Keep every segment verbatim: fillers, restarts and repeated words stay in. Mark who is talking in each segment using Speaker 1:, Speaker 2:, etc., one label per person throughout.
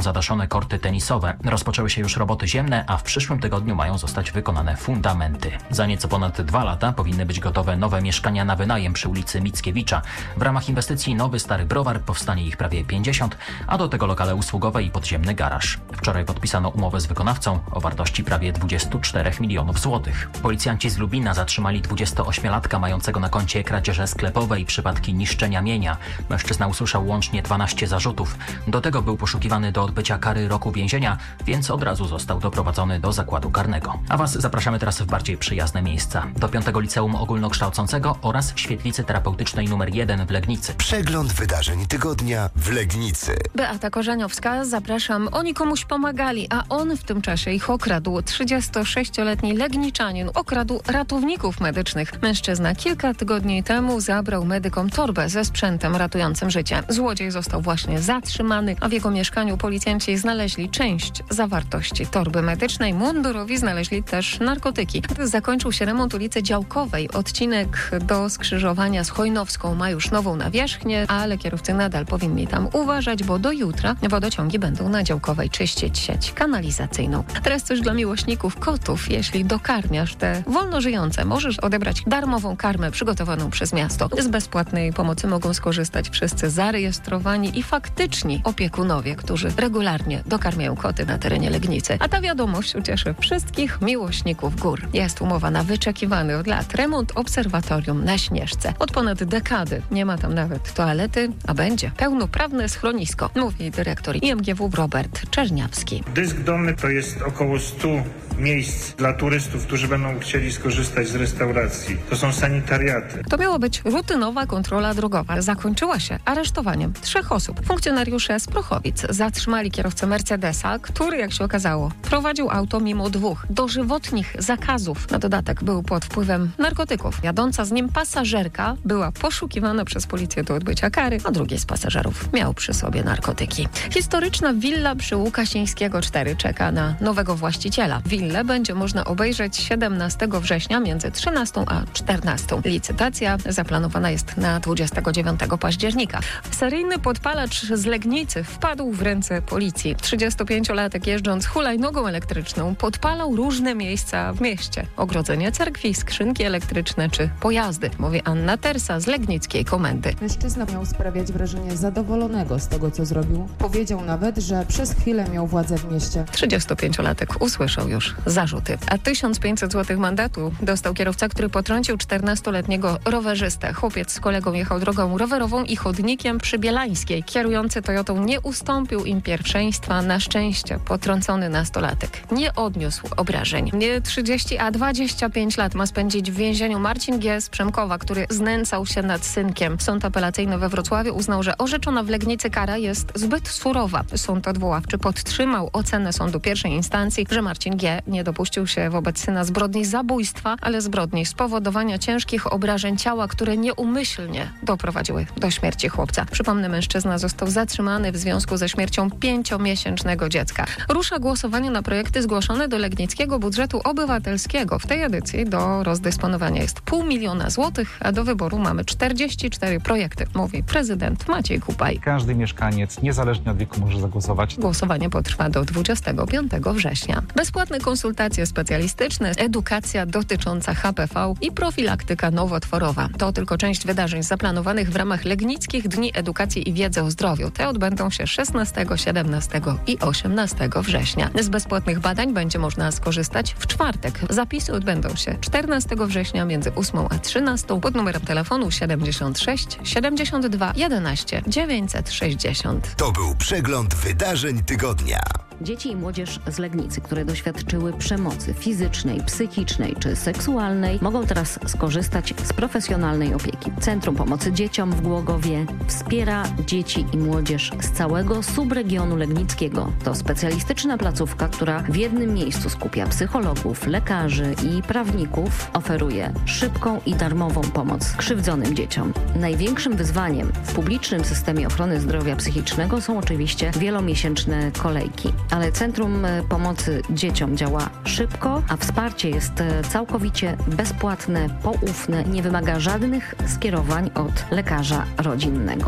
Speaker 1: zadaszone korty tenisowe. Rozpoczęły się już roboty ziemne, a w przyszłym tygodniu mają zostać wykonane fundamenty. Za nieco ponad dwa lata powinny być gotowe nowe mieszkania na wynajem przy ulicy Mickiewicza. W ramach inwestycji Nowy Stary Browar powstanie ich prawie pięćdziesiąt, a do tego lokale usługowe i podziemny garaż. Wczoraj podpisano umowę z wykonawcą o wartości prawie dwadzieścia cztery milionów złotych. Policjanci z Lubina zatrzymali dwudziestoośmiolatka mającego na koncie kradzieże sklepowe i przypadki niszczenia mienia. Mężczyzna usłyszał łącznie dwanaście zarzutów. Do tego był poszukiwany do odbycia kary roku więzienia, więc od razu został doprowadzony do zakładu karnego. A Was zapraszamy teraz w bardziej przyjazne miejsca. Do piątego Liceum Ogólnokształcącego oraz Świetlicy Terapeutycznej numer jeden w Legnicy.
Speaker 2: Przegląd wydarzeń tygodnia w Legnicy.
Speaker 3: Beata Korzeniowska, zapraszam. Oni komuś pomagali, a on w tym czasie ich okradł. trzydziestosześcioletni Legniczanin okradł ratowników medycznych. Mężczyzna kilka tygodni temu zabrał medykom torbę ze sprzętem ratującym życie. Złodziej został właśnie zatrzymany, a w jego mieszkaniu policjanci znaleźli część zawartości torby medycznej. Mundurowi znaleźli też narkotyki. Zakończył się remont ulicy Działkowej. Odcinek do skrzyżowania z Chojnowską ma już nową nawierzchnię, ale kierowcy nadal powinni tam uważać, bo do jutra wodociągi będą na Działkowej czyścić sieć kanalizacyjną. Teraz coś dla miłośników kotów. Jeśli dokarmiasz te wolno żyjące, możesz odebrać darmową karmę przygotowaną przez miasto. Z bezpłatnej pomocy mogą skorzystać wszyscy zarejestrowani i faktyczni opiekunowie, którzy regularnie dokarmiają koty na terenie Legnicy. A ta wiadomość ucieszy wszystkich miłośników gór. Jest umowa na wyczekiwany od lat remont obserwatorium na Śnieżce. Od ponad dekady nie ma tam nawet toalety, a będzie pełnoprawne schronisko, mówi dyrektor I M G W Robert Czerniawski.
Speaker 4: Dysk Dolny to jest około stu miejsc dla turystów, którzy będą chcieli skorzystać z restauracji. To są sanitariaty.
Speaker 3: To miała być rutynowa kontrola drogowa. Zakończyła się aresztowaniem trzech osób. Funkcjonariusze z Prochowic zatrzymali kierowcę Mercedesa, który, jak się okazało, prowadził auto mimo dwóch dożywotnich zakazów. Na dodatek był pod wpływem narkotyków. Jadąca z nim pasażerka była poszukiwana przez policję do odbycia kary, a drugi z pasażerów miał przy sobie narkotyki. Historyczna willa przy Łukasińskiego cztery czeka na nowego właściciela. Willę będzie można obejrzeć siedemnastego września między trzynastą a czternastą. Licytacja zaplanowana jest na dwudziestego dziewiątego października. Seryjny podpalacz z Legnicy wpadł w ręce policji. trzydziestopięciolatek jeżdżąc hulajnogą elektryczną podpalał różne miejsca w mieście. Ogrodzenie cerkwi, skrzynki elektryczne czy pojazdy, mówi Anna Tersa z legnickiej komendy.
Speaker 5: Mężczyzna miał sprawiać wrażenie zadowolonego z tego, co zrobił. Powiedział nawet, że przez chwilę miał władzę w mieście.
Speaker 3: trzydziestopięciolatek usłyszał już zarzuty. A tysiąc pięćset złotych mandatu dostał kierowca, który potrącił czternastoletniego rowerzystę. Chłopiec z kolegą jechał drogą rowerową i chodnikiem przy Bielańskiej. Kierujący Toyotą nie ustąpił im pierwszeństwa. Na szczęście potrącony nastolatek nie odniósł obrażeń. Nie trzydzieści, a dwadzieścia pięć lat ma spędzić w więzieniu Marcin G. z Przemkowa, który znęcał się nad synkiem. Sąd apelacyjny we Wrocławiu uznał, że orzeczona w Legnicy kara jest zbyt surowa. Sąd odwoławczy podtrzymał ocenę sądu pierwszej instancji, że Marcin G. nie dopuścił się wobec syna zbrodni zabójstwa, ale zbrodni spowodowania ciężkich obrażeń ciała, które nieumyślnie doprowadziły do śmierci chłopca. Przypomnę, mężczyzna został zatrzymany w związku ze śmiercią pięciomiesięcznego dziecka. Rusza głosowanie na projekty zgłoszone do Legnickiego Budżetu Obywatelskiego. W tej edycji do rozdysponowania jest pół miliona złotych, a do wyboru mamy czterdzieści cztery projekty, mówi prezydent Maciej Kupaj.
Speaker 6: Każdy mieszkaniec, niezależnie od wieku, może zagłosować.
Speaker 3: Głosowanie potrwa do dwudziestego piątego września. Bezpłatne konsultacje specjalistyczne, edukacja dotycząca H P V i profilaktyka nowotworowa. To tylko część wydarzeń zaplanowanych w ramach Legnickich Dni Edukacji i Wiedzy o Zdrowiu. Te odbędą się szesnastego, siedemnastego i osiemnastego września. Z bezpłatnych badań będzie można skorzystać w czwartek. Zapisy odbędą się czternastego września między ósmą a trzynastą pod numerem telefonu siedemdziesiąt sześć siedemdziesiąt dwa jedenaście dziewięćset sześćdziesiąt.
Speaker 2: To był przegląd wydarzeń tygodnia.
Speaker 7: Dzieci i młodzież z Legnicy, które doświadczyły przemocy fizycznej, psychicznej czy seksualnej, mogą teraz skorzystać z profesjonalnej opieki. Centrum Pomocy Dzieciom w Głogowie wspiera dzieci i młodzież z całego subregionu legnickiego. To specjalistyczna placówka, która w jednym miejscu skupia psychologów, lekarzy i prawników, oferuje szybką i darmową pomoc krzywdzonym dzieciom. Największym wyzwaniem w publicznym systemie ochrony zdrowia psychicznego są oczywiście wielomiesięczne kolejki. Ale Centrum Pomocy Dzieciom działa szybko, a wsparcie jest całkowicie bezpłatne, poufne, nie wymaga żadnych skierowań od lekarza rodzinnego.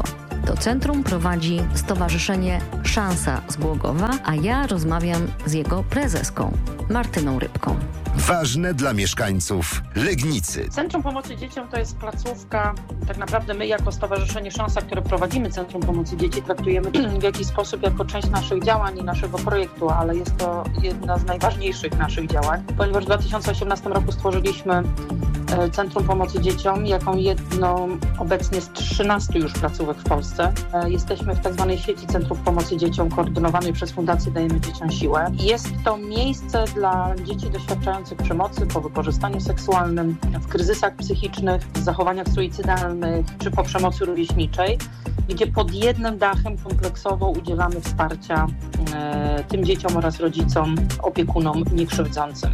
Speaker 7: To centrum prowadzi Stowarzyszenie Szansa z Głogowa, a ja rozmawiam z jego prezeską, Martyną Rybką.
Speaker 2: Ważne dla mieszkańców Legnicy.
Speaker 8: Centrum Pomocy Dzieciom to jest placówka, tak naprawdę my jako Stowarzyszenie Szansa, które prowadzimy Centrum Pomocy Dzieci, traktujemy w jakiś sposób jako część naszych działań i naszego projektu, ale jest to jedna z najważniejszych naszych działań, ponieważ w dwa tysiące osiemnastym roku stworzyliśmy Centrum Pomocy Dzieciom, jaką jedną obecnie z trzynastu już placówek w Polsce. Jesteśmy w tak zwanej sieci Centrów Pomocy Dzieciom koordynowanej przez Fundację Dajemy Dzieciom Siłę. Jest to miejsce dla dzieci doświadczających przemocy po wykorzystaniu seksualnym, w kryzysach psychicznych, w zachowaniach suicydalnych czy po przemocy rówieśniczej, gdzie pod jednym dachem kompleksowo udzielamy wsparcia e, tym dzieciom oraz rodzicom, opiekunom niekrzywdzącym.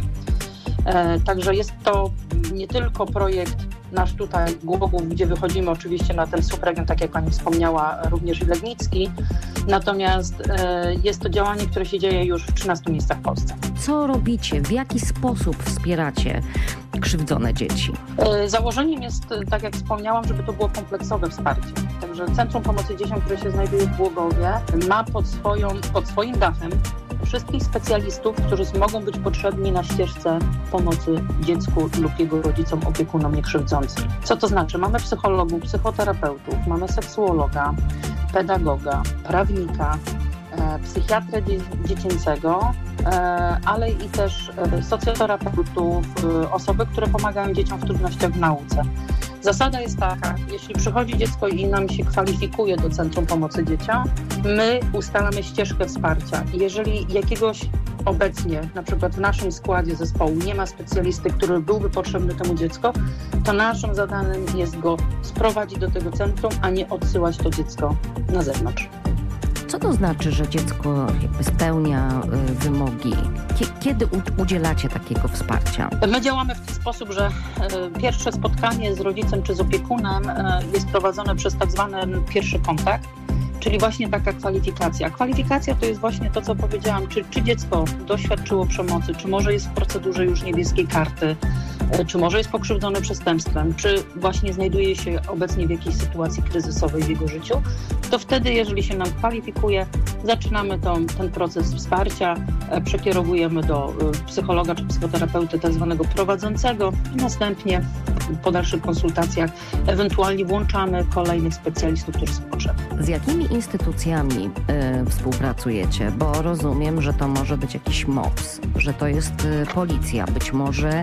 Speaker 8: E, także jest to nie tylko projekt nasz tutaj Głogów, gdzie wychodzimy oczywiście na ten subregion, tak jak pani wspomniała, również i Legnicki, natomiast e, jest to działanie, które się dzieje już w trzynastu miejscach w Polsce.
Speaker 7: Co robicie? W jaki sposób wspieracie krzywdzone dzieci?
Speaker 8: E, założeniem jest, tak jak wspomniałam, żeby to było kompleksowe wsparcie. Także Centrum Pomocy Dzieciom, które się znajduje w Głogowie, ma pod, swoją, pod swoim dachem wszystkich specjalistów, którzy mogą być potrzebni na ścieżce pomocy dziecku lub jego rodzicom, opiekunom niekrzywdzącym. Co to znaczy? Mamy psychologów, psychoterapeutów, mamy seksuologa, pedagoga, prawnika, e, psychiatrę dzie- dziecięcego, e, ale i też e, socjoterapeutów, e, osoby, które pomagają dzieciom w trudnościach w nauce. Zasada jest taka, jeśli przychodzi dziecko i nam się kwalifikuje do Centrum Pomocy Dzieciom, my ustalamy ścieżkę wsparcia. Jeżeli jakiegoś obecnie, na przykład w naszym składzie zespołu, nie ma specjalisty, który byłby potrzebny temu dziecku, to naszym zadaniem jest go sprowadzić do tego centrum, a nie odsyłać to dziecko na zewnątrz.
Speaker 7: Co to znaczy, że dziecko jakby spełnia y, wymogi? Kiedy u- udzielacie takiego wsparcia?
Speaker 8: My działamy w ten sposób, że y, pierwsze spotkanie z rodzicem czy z opiekunem y, jest prowadzone przez tak zwany pierwszy kontakt, czyli właśnie taka kwalifikacja. Kwalifikacja to jest właśnie to, co powiedziałam, czy, czy dziecko doświadczyło przemocy, czy może jest w procedurze już niebieskiej karty, czy może jest pokrzywdzone przestępstwem, czy właśnie znajduje się obecnie w jakiejś sytuacji kryzysowej w jego życiu, to wtedy, jeżeli się nam kwalifikuje, zaczynamy tą, ten proces wsparcia, przekierowujemy do psychologa czy psychoterapeuty tak zwanego prowadzącego i następnie po dalszych konsultacjach ewentualnie włączamy kolejnych specjalistów, którzy są potrzebni.
Speaker 7: Z jakimi instytucjami y, współpracujecie? Bo rozumiem, że to może być jakiś M O P S, że to jest y, policja, być może y,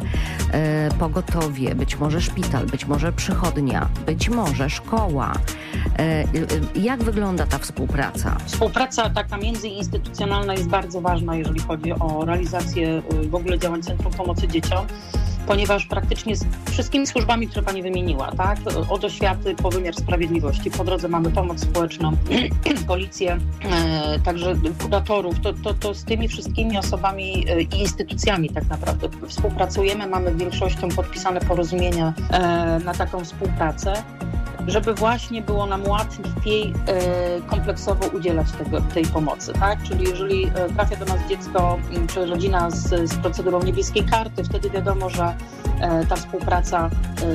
Speaker 7: pogotowie, być może szpital, być może przychodnia, być może szkoła. Y, y, jak wygląda ta współpraca?
Speaker 8: Współpraca taka międzyinstytucjonalna jest bardzo ważna, jeżeli chodzi o realizację y, w ogóle działań Centrum Pomocy Dzieciom, ponieważ praktycznie z wszystkimi służbami, które pani wymieniła, tak, od oświaty po wymiar sprawiedliwości, po drodze mamy pomoc społeczną, policję, e, także kuratorów, to, to, to z tymi wszystkimi osobami e, i instytucjami tak naprawdę współpracujemy, mamy większością podpisane porozumienia e, na taką współpracę, żeby właśnie było nam łatwiej e, kompleksowo udzielać tego, tej pomocy, tak? Czyli jeżeli e, trafia do nas dziecko czy rodzina z, z procedurą niebieskiej karty, wtedy wiadomo, że e, ta współpraca e,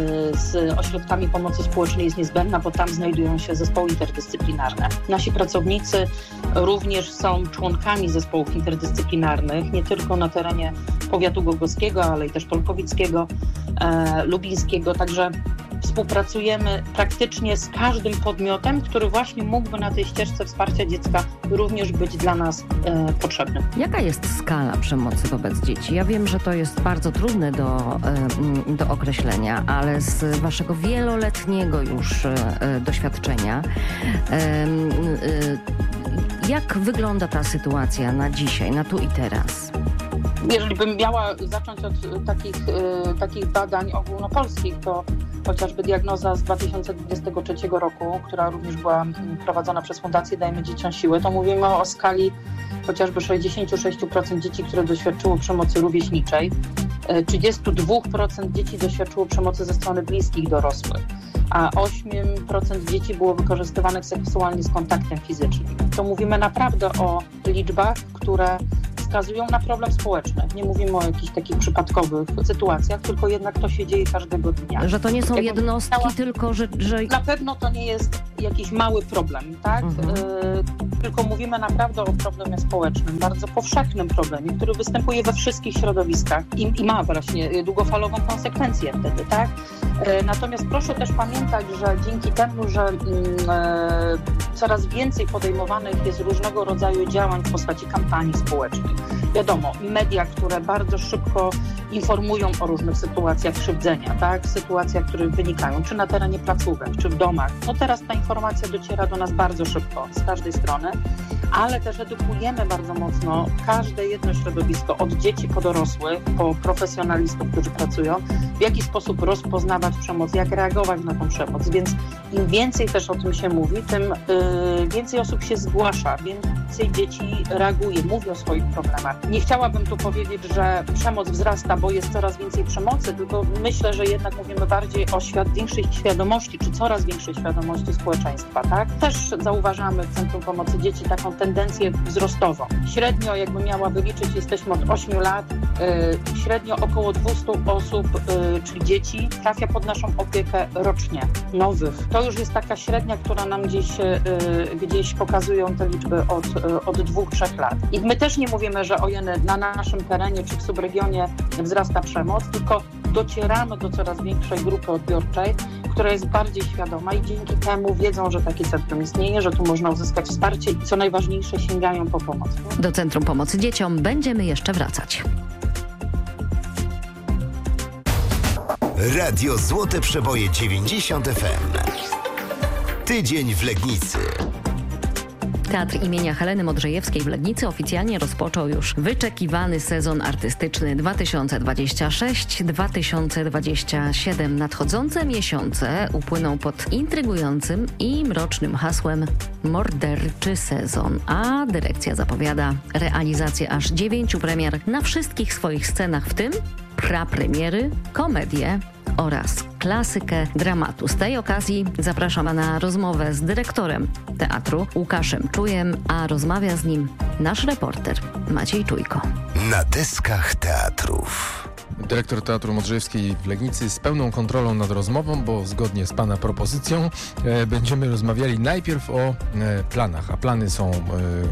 Speaker 8: z ośrodkami pomocy społecznej jest niezbędna, bo tam znajdują się zespoły interdyscyplinarne. Nasi pracownicy również są członkami zespołów interdyscyplinarnych, nie tylko na terenie powiatu głogowskiego, ale i też polkowickiego, e, lubińskiego, także współpracujemy praktycznie z każdym podmiotem, który właśnie mógłby na tej ścieżce wsparcia dziecka również być dla nas e, potrzebny.
Speaker 7: Jaka jest skala przemocy wobec dzieci? Ja wiem, że to jest bardzo trudne do, e, do określenia, ale z waszego wieloletniego już e, doświadczenia, e, e, jak wygląda ta sytuacja na dzisiaj, na tu i teraz?
Speaker 8: Jeżeli bym miała zacząć od takich, e, takich badań ogólnopolskich, to chociażby diagnoza z dwa tysiące dwudziestego trzeciego roku, która również była prowadzona przez Fundację Dajemy Dzieciom Siłę, to mówimy o skali chociażby sześćdziesiąt sześć procent dzieci, które doświadczyło przemocy rówieśniczej, trzydzieści dwa procent dzieci doświadczyło przemocy ze strony bliskich dorosłych, a osiem procent dzieci było wykorzystywanych seksualnie z kontaktem fizycznym. To mówimy naprawdę o liczbach, które wskazują na problem społeczny. Nie mówimy o jakichś takich przypadkowych sytuacjach, tylko jednak to się dzieje każdego dnia.
Speaker 7: Że to nie są
Speaker 8: Jak
Speaker 7: jednostki,
Speaker 8: powiedziała,
Speaker 7: tylko że, że...
Speaker 8: Na pewno to nie jest jakiś mały problem, tak?
Speaker 3: Mhm.
Speaker 8: Y, tylko mówimy naprawdę o problemie społecznym, bardzo powszechnym problemie, który występuje we wszystkich środowiskach i, i ma właśnie długofalową konsekwencję wtedy, tak? Y, natomiast proszę też pamiętać, że dzięki temu, że y, coraz więcej podejmowanych jest różnego rodzaju działań w postaci kampanii społecznych. Wiadomo, media, które bardzo szybko informują o różnych sytuacjach krzywdzenia, tak? Sytuacjach, które wynikają, czy na terenie placówek, czy w domach. No teraz ta informacja dociera do nas bardzo szybko, z każdej strony, ale też edukujemy bardzo mocno każde jedno środowisko, od dzieci po dorosłych, po profesjonalistów, którzy pracują, w jaki sposób rozpoznawać przemoc, jak reagować na tą przemoc. Więc im więcej też o tym się mówi, tym yy, więcej osób się zgłasza, więcej dzieci reaguje, mówi o swoich problemach. Nie chciałabym tu powiedzieć, że przemoc wzrasta, bo jest coraz więcej przemocy, tylko myślę, że jednak mówimy bardziej o świat, większej świadomości, czy coraz większej świadomości społeczeństwa, tak? Też zauważamy w Centrum Pomocy Dzieci taką tendencję wzrostową. Średnio, jakby miała wyliczyć, jesteśmy od ośmiu lat, yy, średnio około dwieście osób, yy, czyli dzieci, trafia pod naszą opiekę rocznie, nowych. To już jest taka średnia, która nam gdzieś, yy, gdzieś pokazują te liczby od, yy, od dwóch, trzech lat. I my też nie mówimy, że ojeny na naszym terenie czy w subregionie wzrasta przemoc, tylko docieramy do coraz większej grupy odbiorczej, która jest bardziej świadoma i dzięki temu wiedzą, że takie centrum istnieje, że tu można uzyskać wsparcie i co najważniejsze, sięgają po pomoc.
Speaker 7: Do Centrum Pomocy Dzieciom będziemy jeszcze wracać.
Speaker 2: Radio Złote Przeboje dziewięćdziesiąt F M. Tydzień w Legnicy.
Speaker 7: Teatr imienia Heleny Modrzejewskiej w Legnicy oficjalnie rozpoczął już wyczekiwany sezon artystyczny dwa tysiące dwudziesty szósty dwa tysiące dwudziesty siódmy. Nadchodzące miesiące upłyną pod intrygującym i mrocznym hasłem Morderczy sezon, a dyrekcja zapowiada realizację aż dziewięciu premier na wszystkich swoich scenach, w tym prapremiery, komedie oraz klasykę dramatu. Z tej okazji zapraszam na rozmowę z dyrektorem teatru Łukaszem Czujem, a rozmawia z nim nasz reporter Maciej Czujko.
Speaker 2: Na deskach teatrów.
Speaker 9: Dyrektor Teatru Modrzejewskiej w Legnicy z pełną kontrolą nad rozmową, bo zgodnie z Pana propozycją e, będziemy rozmawiali najpierw o e, planach, a plany są e,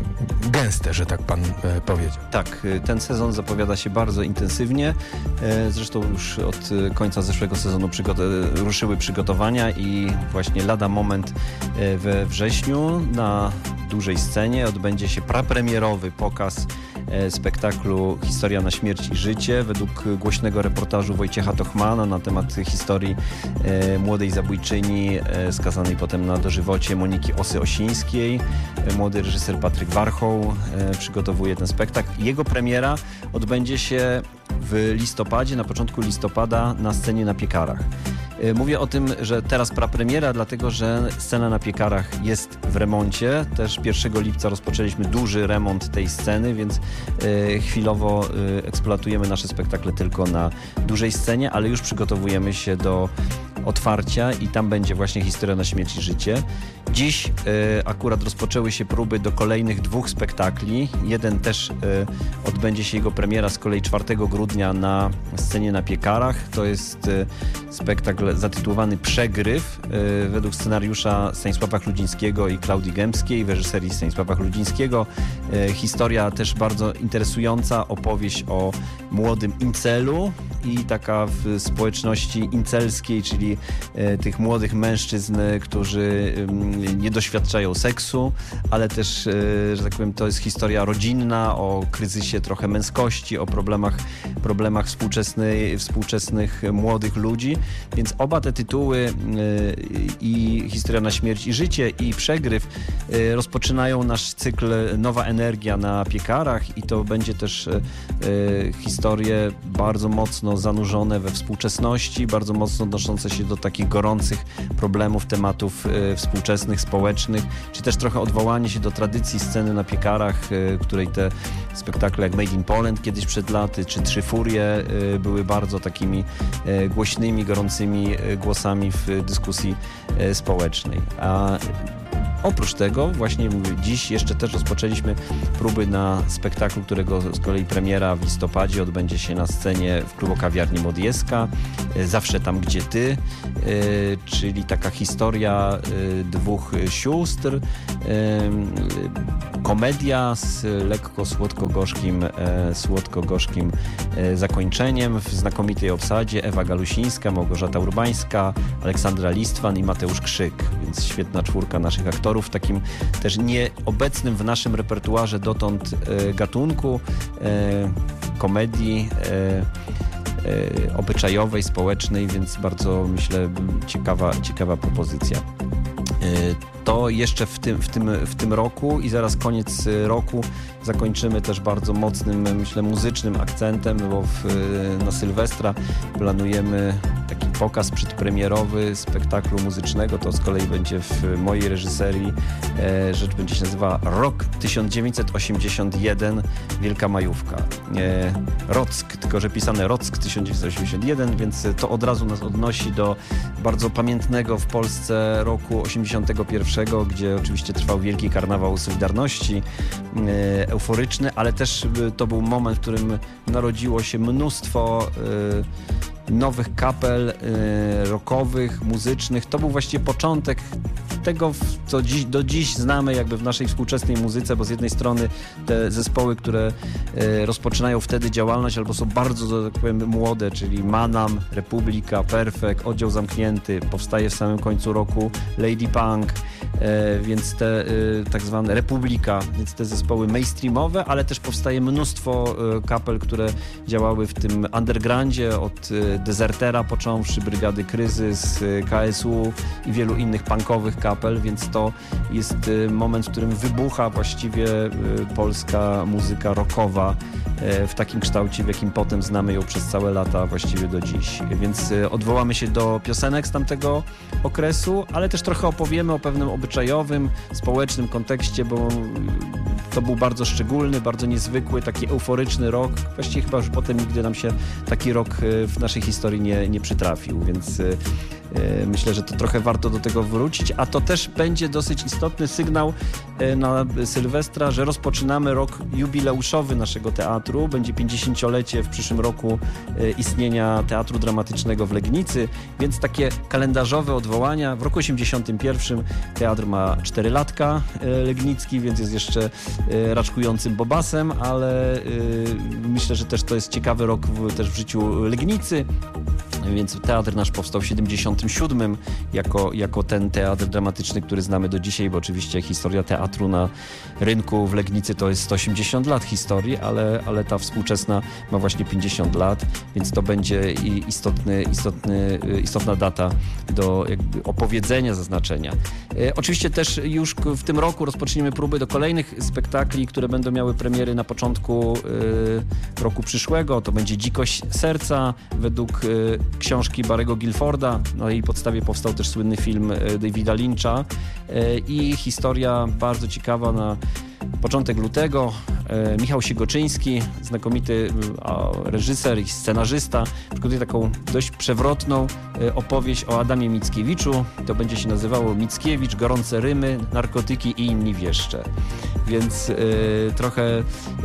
Speaker 9: gęste, że tak Pan e, powiedział.
Speaker 10: Tak, ten sezon zapowiada się bardzo intensywnie. E, zresztą już od końca zeszłego sezonu przygot- ruszyły przygotowania i właśnie lada moment e, we wrześniu na dużej scenie odbędzie się prapremierowy pokaz e, spektaklu Historia na śmierć i życie według głośnego reportażu Wojciecha Tochmana na temat historii e, młodej zabójczyni e, skazanej potem na dożywocie Moniki Osy-Osińskiej. E, młody reżyser Patryk Warchoł e, przygotowuje ten spektakl. Jego premiera odbędzie się w listopadzie, na początku listopada na scenie na Piekarach. Mówię o tym, że teraz prapremiera, dlatego że scena na Piekarach jest w remoncie. Też pierwszego lipca rozpoczęliśmy duży remont tej sceny, więc e, chwilowo e, eksploatujemy nasze spektakle tylko na dużej scenie, ale już przygotowujemy się do otwarcia i tam będzie właśnie Historia na śmierć i życie. Dziś e, akurat rozpoczęły się próby do kolejnych dwóch spektakli. Jeden też e, odbędzie się jego premiera z kolei czwartego grudnia na scenie na Piekarach. To jest e, spektakl zatytułowany Przegryw e, według scenariusza Stanisława Chludzińskiego i Klaudii Gębskiej w reżyserii Stanisława Chludzińskiego. E, historia też bardzo interesująca, opowieść o młodym incelu i taka w społeczności incelskiej, czyli e, tych młodych mężczyzn, którzy e, nie doświadczają seksu, ale też, e, że tak powiem, to jest historia rodzinna, o kryzysie trochę męskości, o problemach, problemach współczesnej, współczesnych młodych ludzi. Więc oba te tytuły e, i Historia na śmierć i życie i Przegryw e, rozpoczynają nasz cykl Nowa Energia na Piekarach i to będzie też e, historie bardzo mocno zanurzone we współczesności, bardzo mocno odnoszące się do takich gorących problemów, tematów e, współczesnych, społecznych, czy też trochę odwołanie się do tradycji sceny na Piekarach, e, której te spektakle jak Made in Poland kiedyś przed laty, czy Trzy Furie e, były bardzo takimi e, głośnymi, gorącymi e, głosami w dyskusji e, społecznej. A oprócz tego właśnie mówię, dziś jeszcze też rozpoczęliśmy próby na spektaklu, którego z kolei premiera w listopadzie odbędzie się na scenie w klubu kawiarni Modjeska, Zawsze tam, gdzie ty, czyli taka historia dwóch sióstr, komedia z lekko słodko-gorzkim, słodko-gorzkim zakończeniem w znakomitej obsadzie. Ewa Galusińska, Małgorzata Urbańska, Aleksandra Listwan i Mateusz Krzyk, więc świetna czwórka naszych aktorów w takim też nieobecnym w naszym repertuarze dotąd gatunku komedii obyczajowej, społecznej, więc bardzo, myślę, ciekawa, ciekawa propozycja. To jeszcze w tym, w, tym, w tym roku i zaraz koniec roku zakończymy też bardzo mocnym, myślę, muzycznym akcentem, bo w, na Sylwestra planujemy taki pokaz przedpremierowy spektaklu muzycznego. To z kolei będzie w mojej reżyserii. E, rzecz będzie się nazywała Rok tysiąc dziewięćset osiemdziesiąt jeden, Wielka Majówka. E, Rock, tylko że pisane Rock tysiąc dziewięćset osiemdziesiąt jeden, więc to od razu nas odnosi do bardzo pamiętnego w Polsce roku osiemdziesiątego pierwszego, gdzie oczywiście trwał wielki karnawał Solidarności, e, euforyczny, ale też to był moment, w którym narodziło się mnóstwo e, nowych kapel e, rockowych, muzycznych. To był właściwie początek tego, co dziś, do dziś znamy jakby w naszej współczesnej muzyce, bo z jednej strony te zespoły, które e, rozpoczynają wtedy działalność albo są bardzo, tak powiem, młode, czyli Manam, Republika, Perfekt, Oddział Zamknięty, powstaje w samym końcu roku Lady Punk, e, więc te e, tak zwane Republika, więc te zespoły mainstreamowe, ale też powstaje mnóstwo e, kapel, które działały w tym undergroundzie, od e, Dezertera począwszy, Brygady Kryzys, e, K S U i wielu innych punkowych kapel, więc to jest moment, w którym wybucha właściwie polska muzyka rockowa w takim kształcie, w jakim potem znamy ją przez całe lata, właściwie do dziś. Więc odwołamy się do piosenek z tamtego okresu, ale też trochę opowiemy o pewnym obyczajowym, społecznym kontekście, bo to był bardzo szczególny, bardzo niezwykły, taki euforyczny rok. Właściwie chyba już potem nigdy nam się taki rok w naszej historii nie, nie przytrafił, więc myślę, że to trochę warto do tego wrócić, a to też będzie dosyć istotny sygnał na Sylwestra, że rozpoczynamy rok jubileuszowy naszego teatru. Będzie pięćdziesięciolecie w przyszłym roku istnienia Teatru Dramatycznego w Legnicy, więc takie kalendarzowe odwołania. W roku osiemdziesiątym pierwszym teatr ma cztery latka legnicki, więc jest jeszcze raczkującym bobasem, ale myślę, że też to jest ciekawy rok w, też w życiu Legnicy. Więc teatr nasz powstał w siedemdziesiątym siódmym jako, jako ten teatr dramatyczny, który znamy do dzisiaj, bo oczywiście historia teatru na rynku w Legnicy to jest sto osiemdziesiąt lat historii, ale, ale ta współczesna ma właśnie pięćdziesiąt lat, więc to będzie istotny, istotny, istotna data do jakby opowiedzenia, zaznaczenia. E, oczywiście też już w tym roku rozpoczniemy próby do kolejnych spektakli, które będą miały premiery na początku e, roku przyszłego. To będzie Dzikość serca według e, książki Barry'ego Guilforda. Na jej podstawie powstał też słynny film Davida Lyncha i historia bardzo ciekawa na początek lutego. Michał Siegoczyński, znakomity reżyser i scenarzysta, przygotuje taką dość przewrotną opowieść o Adamie Mickiewiczu. To będzie się nazywało Mickiewicz, gorące rymy, narkotyki i inni wieszcze. Więc y, trochę y,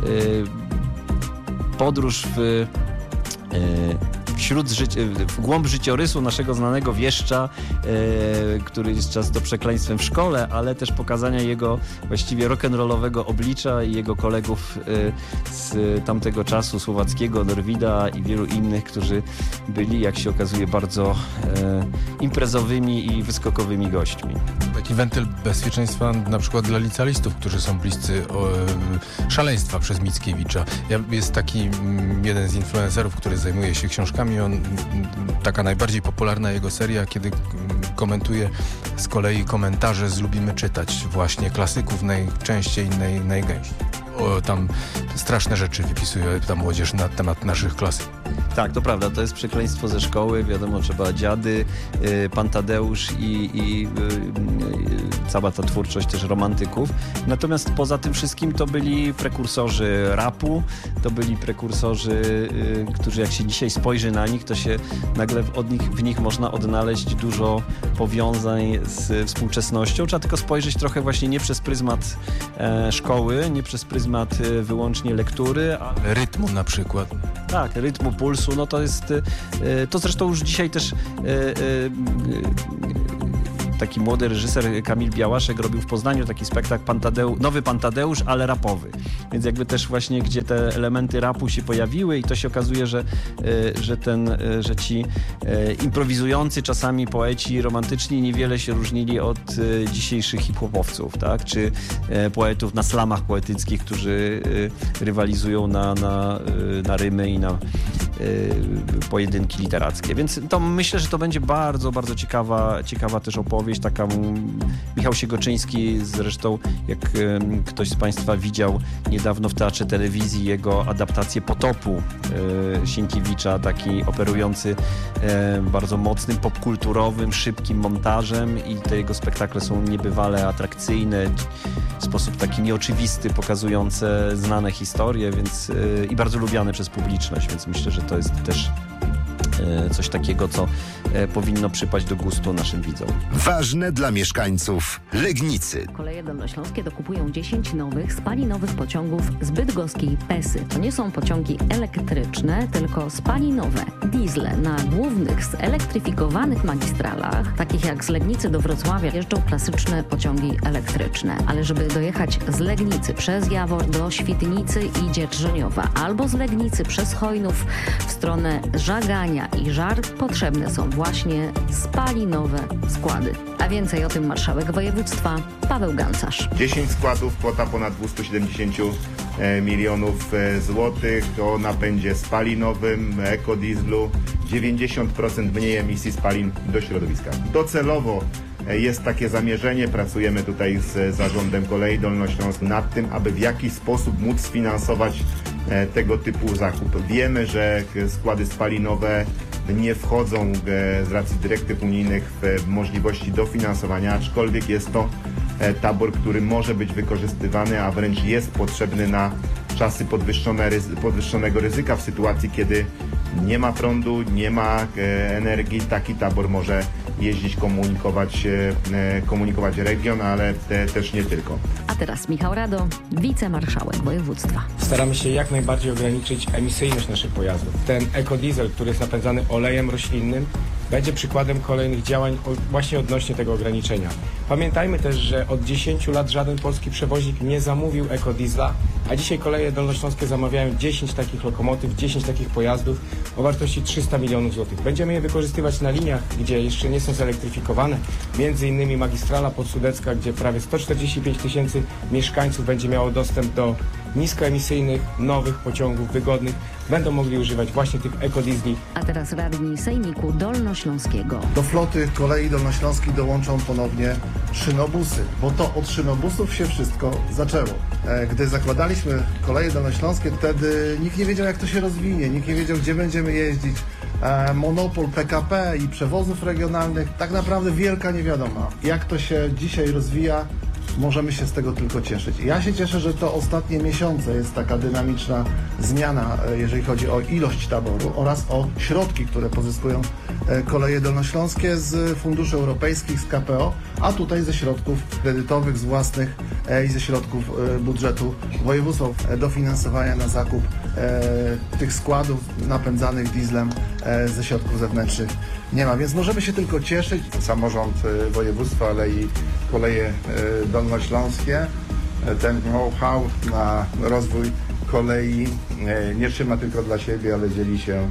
Speaker 10: podróż w y, Wśród życi- w głąb życiorysu naszego znanego wieszcza, e, który jest często przekleństwem w szkole, ale też pokazania jego właściwie rock'n'rollowego oblicza i jego kolegów e, z tamtego czasu, Słowackiego, Norwida i wielu innych, którzy byli, jak się okazuje, bardzo e, imprezowymi i wyskokowymi gośćmi.
Speaker 9: Taki wentyl bezpieczeństwa na przykład dla licealistów, którzy są bliscy o, e, szaleństwa przez Mickiewicza. Ja, jest taki m, jeden z influencerów, który zajmuje się książkami. On, taka najbardziej popularna jego seria, kiedy komentuje z kolei komentarze z Lubimy Czytać, właśnie klasyków najczęściej, naj, najgęściej. O, tam straszne rzeczy wypisuje ta młodzież na temat naszych klas.
Speaker 10: Tak, to prawda, to jest przekleństwo ze szkoły, wiadomo, trzeba dziady, y, pan Tadeusz i, i y, y, cała ta twórczość też romantyków. Natomiast poza tym wszystkim to byli prekursorzy rapu, to byli prekursorzy, y, którzy jak się dzisiaj spojrzy na nich, to się nagle od nich, w nich można odnaleźć dużo powiązań z współczesnością. Trzeba tylko spojrzeć trochę właśnie nie przez pryzmat e, szkoły, nie przez pryzmat e, wyłącznie lektury, ale
Speaker 9: rytmu na przykład.
Speaker 10: Tak, rytmu, pulsu, no to jest, to zresztą już dzisiaj też taki młody reżyser Kamil Białaszek robił w Poznaniu taki spektakl Pan Tadeusz, Nowy Pan Tadeusz, ale rapowy. Więc jakby też właśnie, gdzie te elementy rapu się pojawiły i to się okazuje, że, że, ten, że ci improwizujący czasami poeci romantyczni niewiele się różnili od dzisiejszych hip-hopowców, tak? Czy poetów na slamach poetyckich, którzy rywalizują na, na, na rymy i na pojedynki literackie. Więc to myślę, że to będzie bardzo, bardzo ciekawa, ciekawa też opowieść. Taka Michał Siegoczyński zresztą, jak ktoś z Państwa widział niedawno w Teatrze Telewizji jego adaptację Potopu e, Sienkiewicza, taki operujący e, bardzo mocnym, popkulturowym, szybkim montażem i te jego spektakle są niebywale atrakcyjne, w sposób taki nieoczywisty, pokazujące znane historie, więc e, i bardzo lubiane przez publiczność, więc myślę, że to jest też coś takiego, co powinno przypaść do gustu naszym widzom.
Speaker 2: Ważne dla mieszkańców Legnicy.
Speaker 7: Koleje dolnośląskie dokupują dziesięć nowych, spalinowych pociągów z bydgoskiej Pesy. To nie są pociągi elektryczne, tylko spalinowe. Diesle na głównych zelektryfikowanych magistralach, takich jak z Legnicy do Wrocławia, jeżdżą klasyczne pociągi elektryczne. Ale żeby dojechać z Legnicy przez Jawor do Świdnicy i Dzierżoniowa, albo z Legnicy przez Chojnów w stronę Żagania i Żar, potrzebne są właśnie spalinowe składy. A więcej o tym marszałek województwa Paweł Gancarz.
Speaker 11: dziesięć składów, kwota ponad dwieście siedemdziesiąt milionów złotych o napędzie spalinowym, ekodieslu, dziewięćdziesiąt procent mniej emisji spalin do środowiska. Docelowo jest takie zamierzenie, pracujemy tutaj z Zarządem Kolei Dolnośląskich nad tym, aby w jakiś sposób móc sfinansować tego typu zakup. Wiemy, że składy spalinowe nie wchodzą z racji dyrektyw unijnych w możliwości dofinansowania, aczkolwiek jest to tabor, który może być wykorzystywany, a wręcz jest potrzebny na czasy podwyższone, podwyższonego ryzyka w sytuacji, kiedy nie ma prądu, nie ma energii. Taki tabor może jeździć, komunikować, komunikować region, ale te, też nie tylko.
Speaker 7: A teraz Michał Rado, wicemarszałek województwa.
Speaker 12: Staramy się jak najbardziej ograniczyć emisyjność naszych pojazdów. Ten ekodiesel, który jest napędzany olejem roślinnym, będzie przykładem kolejnych działań właśnie odnośnie tego ograniczenia. Pamiętajmy też, że od dziesięciu lat żaden polski przewoźnik nie zamówił ekodiesla, a dzisiaj Koleje Dolnośląskie zamawiają dziesięć takich lokomotyw, dziesięć takich pojazdów o wartości trzysta milionów złotych. Będziemy je wykorzystywać na liniach, gdzie jeszcze nie są zelektryfikowane, między innymi magistrala podsudecka, gdzie prawie sto czterdzieści pięć tysięcy mieszkańców będzie miało dostęp do niskoemisyjnych, nowych pociągów wygodnych, będą mogli używać właśnie tych ekodiesli.
Speaker 7: A teraz radni Sejmiku Dolnośląskiego.
Speaker 13: Do floty Kolei Dolnośląskiej dołączą ponownie szynobusy, bo to od szynobusów się wszystko zaczęło. Gdy zakładaliśmy Koleje Dolnośląskie, wtedy nikt nie wiedział, jak to się rozwinie, nikt nie wiedział, gdzie będziemy jeździć. Monopol P K P i przewozów regionalnych, tak naprawdę wielka niewiadoma. Jak to się dzisiaj rozwija, możemy się z tego tylko cieszyć. Ja się cieszę, że to ostatnie miesiące jest taka dynamiczna zmiana, jeżeli chodzi o ilość taboru oraz o środki, które pozyskują Koleje Dolnośląskie z funduszy europejskich, z K P O, a tutaj ze środków kredytowych, z własnych i ze środków budżetu województwa, dofinansowania na zakup tych składów napędzanych dieslem ze środków zewnętrznych nie ma, więc możemy się tylko cieszyć.
Speaker 14: Samorząd województwa, ale i Koleje Dolnośląskie ten know-how na rozwój kolei nie trzyma tylko dla siebie, ale dzieli się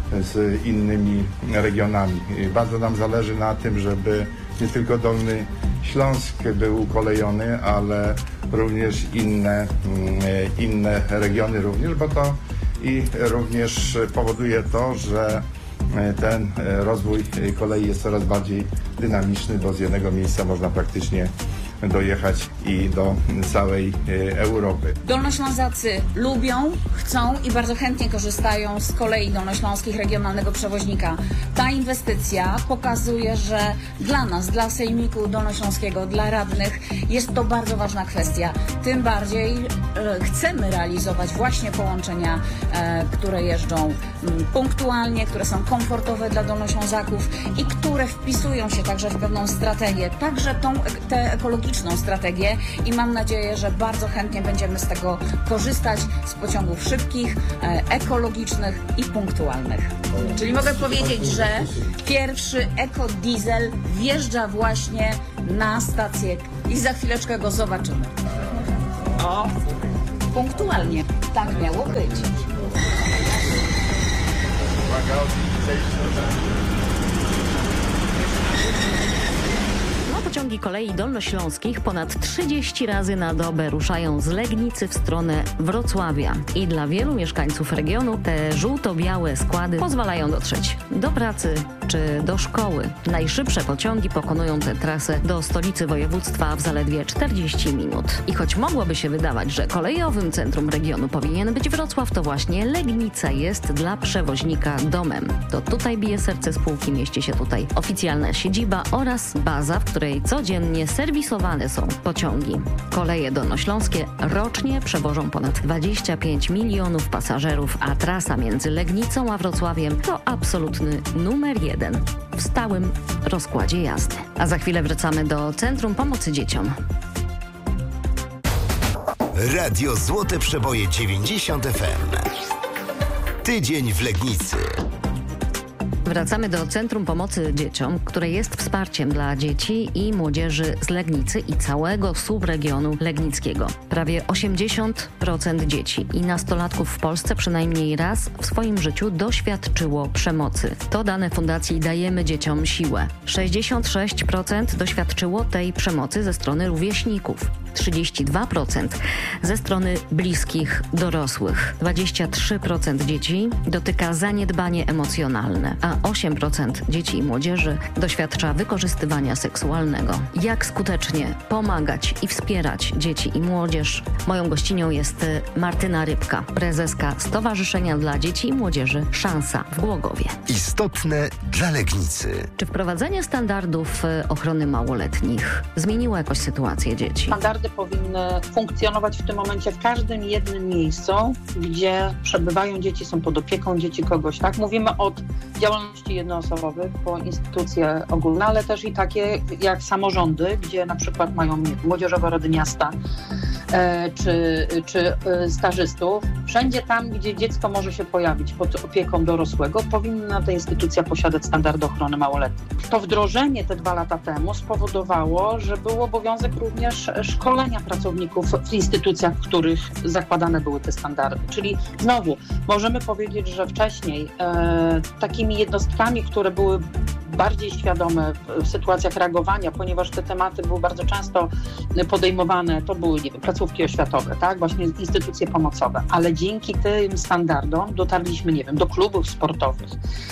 Speaker 14: z innymi regionami. Bardzo nam zależy na tym, żeby nie tylko Dolny Śląsk był ukolejony, ale również inne, inne regiony również, bo to i również powoduje to, że ten rozwój kolei jest coraz bardziej dynamiczny, bo z jednego miejsca można praktycznie dojechać i do całej Europy.
Speaker 15: Dolnoślązacy lubią, chcą i bardzo chętnie korzystają z kolei dolnośląskich regionalnego przewoźnika. Ta inwestycja pokazuje, że dla nas, dla Sejmiku Dolnośląskiego, dla radnych jest to bardzo ważna kwestia. Tym bardziej e, chcemy realizować właśnie połączenia, e, które jeżdżą m, punktualnie, które są komfortowe dla Dolnoślązaków i które wpisują się także w pewną strategię, także tą, tę ekologiczną strategię i mam nadzieję, że bardzo chętnie będziemy z tego korzystać, z pociągów szybkich, e, ekologicznych i punktualnych. Czyli mogę powiedzieć, że pierwszy ekodiesel wjeżdża właśnie na stację i za chwileczkę go zobaczymy. O, punktualnie. Tak miało być.
Speaker 7: Pociągi kolei dolnośląskich ponad trzydzieści razy na dobę ruszają z Legnicy w stronę Wrocławia. I dla wielu mieszkańców regionu te żółto-białe składy pozwalają dotrzeć do pracy czy do szkoły. Najszybsze pociągi pokonują tę trasę do stolicy województwa w zaledwie czterdzieści minut. I choć mogłoby się wydawać, że kolejowym centrum regionu powinien być Wrocław, to właśnie Legnica jest dla przewoźnika domem. To tutaj bije serce spółki, mieści się tutaj oficjalna siedziba oraz baza, w której codziennie serwisowane są pociągi. Koleje dolnośląskie rocznie przewożą ponad dwadzieścia pięć milionów pasażerów, a trasa między Legnicą a Wrocławiem to absolutny numer jeden w stałym rozkładzie jazdy. A za chwilę wracamy do Centrum Pomocy Dzieciom.
Speaker 2: Radio Złote Przeboje dziewięćdziesiąt F M. Tydzień w Legnicy.
Speaker 7: Wracamy do Centrum Pomocy Dzieciom, które jest wsparciem dla dzieci i młodzieży z Legnicy i całego subregionu legnickiego. Prawie osiemdziesiąt procent dzieci i nastolatków w Polsce przynajmniej raz w swoim życiu doświadczyło przemocy. To dane Fundacji Dajemy Dzieciom Siłę. sześćdziesiąt sześć procent doświadczyło tej przemocy ze strony rówieśników. trzydzieści dwa procent ze strony bliskich dorosłych. dwadzieścia trzy procent dzieci dotyka zaniedbanie emocjonalne, a osiem procent dzieci i młodzieży doświadcza wykorzystywania seksualnego. Jak skutecznie pomagać i wspierać dzieci i młodzież? Moją gościnią jest Martyna Rybka, prezeska Stowarzyszenia dla Dzieci i Młodzieży Szansa w Głogowie.
Speaker 2: Istotne dla Legnicy.
Speaker 7: Czy wprowadzenie standardów ochrony małoletnich zmieniło jakoś sytuację dzieci?
Speaker 8: Standardy powinny funkcjonować w tym momencie w każdym jednym miejscu, gdzie przebywają dzieci, są pod opieką dzieci kogoś, tak? Mówimy od działalności jednoosobowych po instytucje ogólne, ale też i takie jak samorządy, gdzie na przykład mają młodzieżowe rady miasta e, czy, czy e, stażystów. Wszędzie tam, gdzie dziecko może się pojawić pod opieką dorosłego, powinna ta instytucja posiadać standardy ochrony małoletnich. To wdrożenie te dwa lata temu spowodowało, że był obowiązek również szkolenia pracowników w instytucjach, w których zakładane były te standardy. Czyli znowu możemy powiedzieć, że wcześniej e, takimi jednostkami, które były bardziej świadome w sytuacjach reagowania, ponieważ te tematy były bardzo często podejmowane, to były, nie wiem, placówki oświatowe, tak, właśnie instytucje pomocowe, ale dzięki tym standardom dotarliśmy, nie wiem, do klubów sportowych,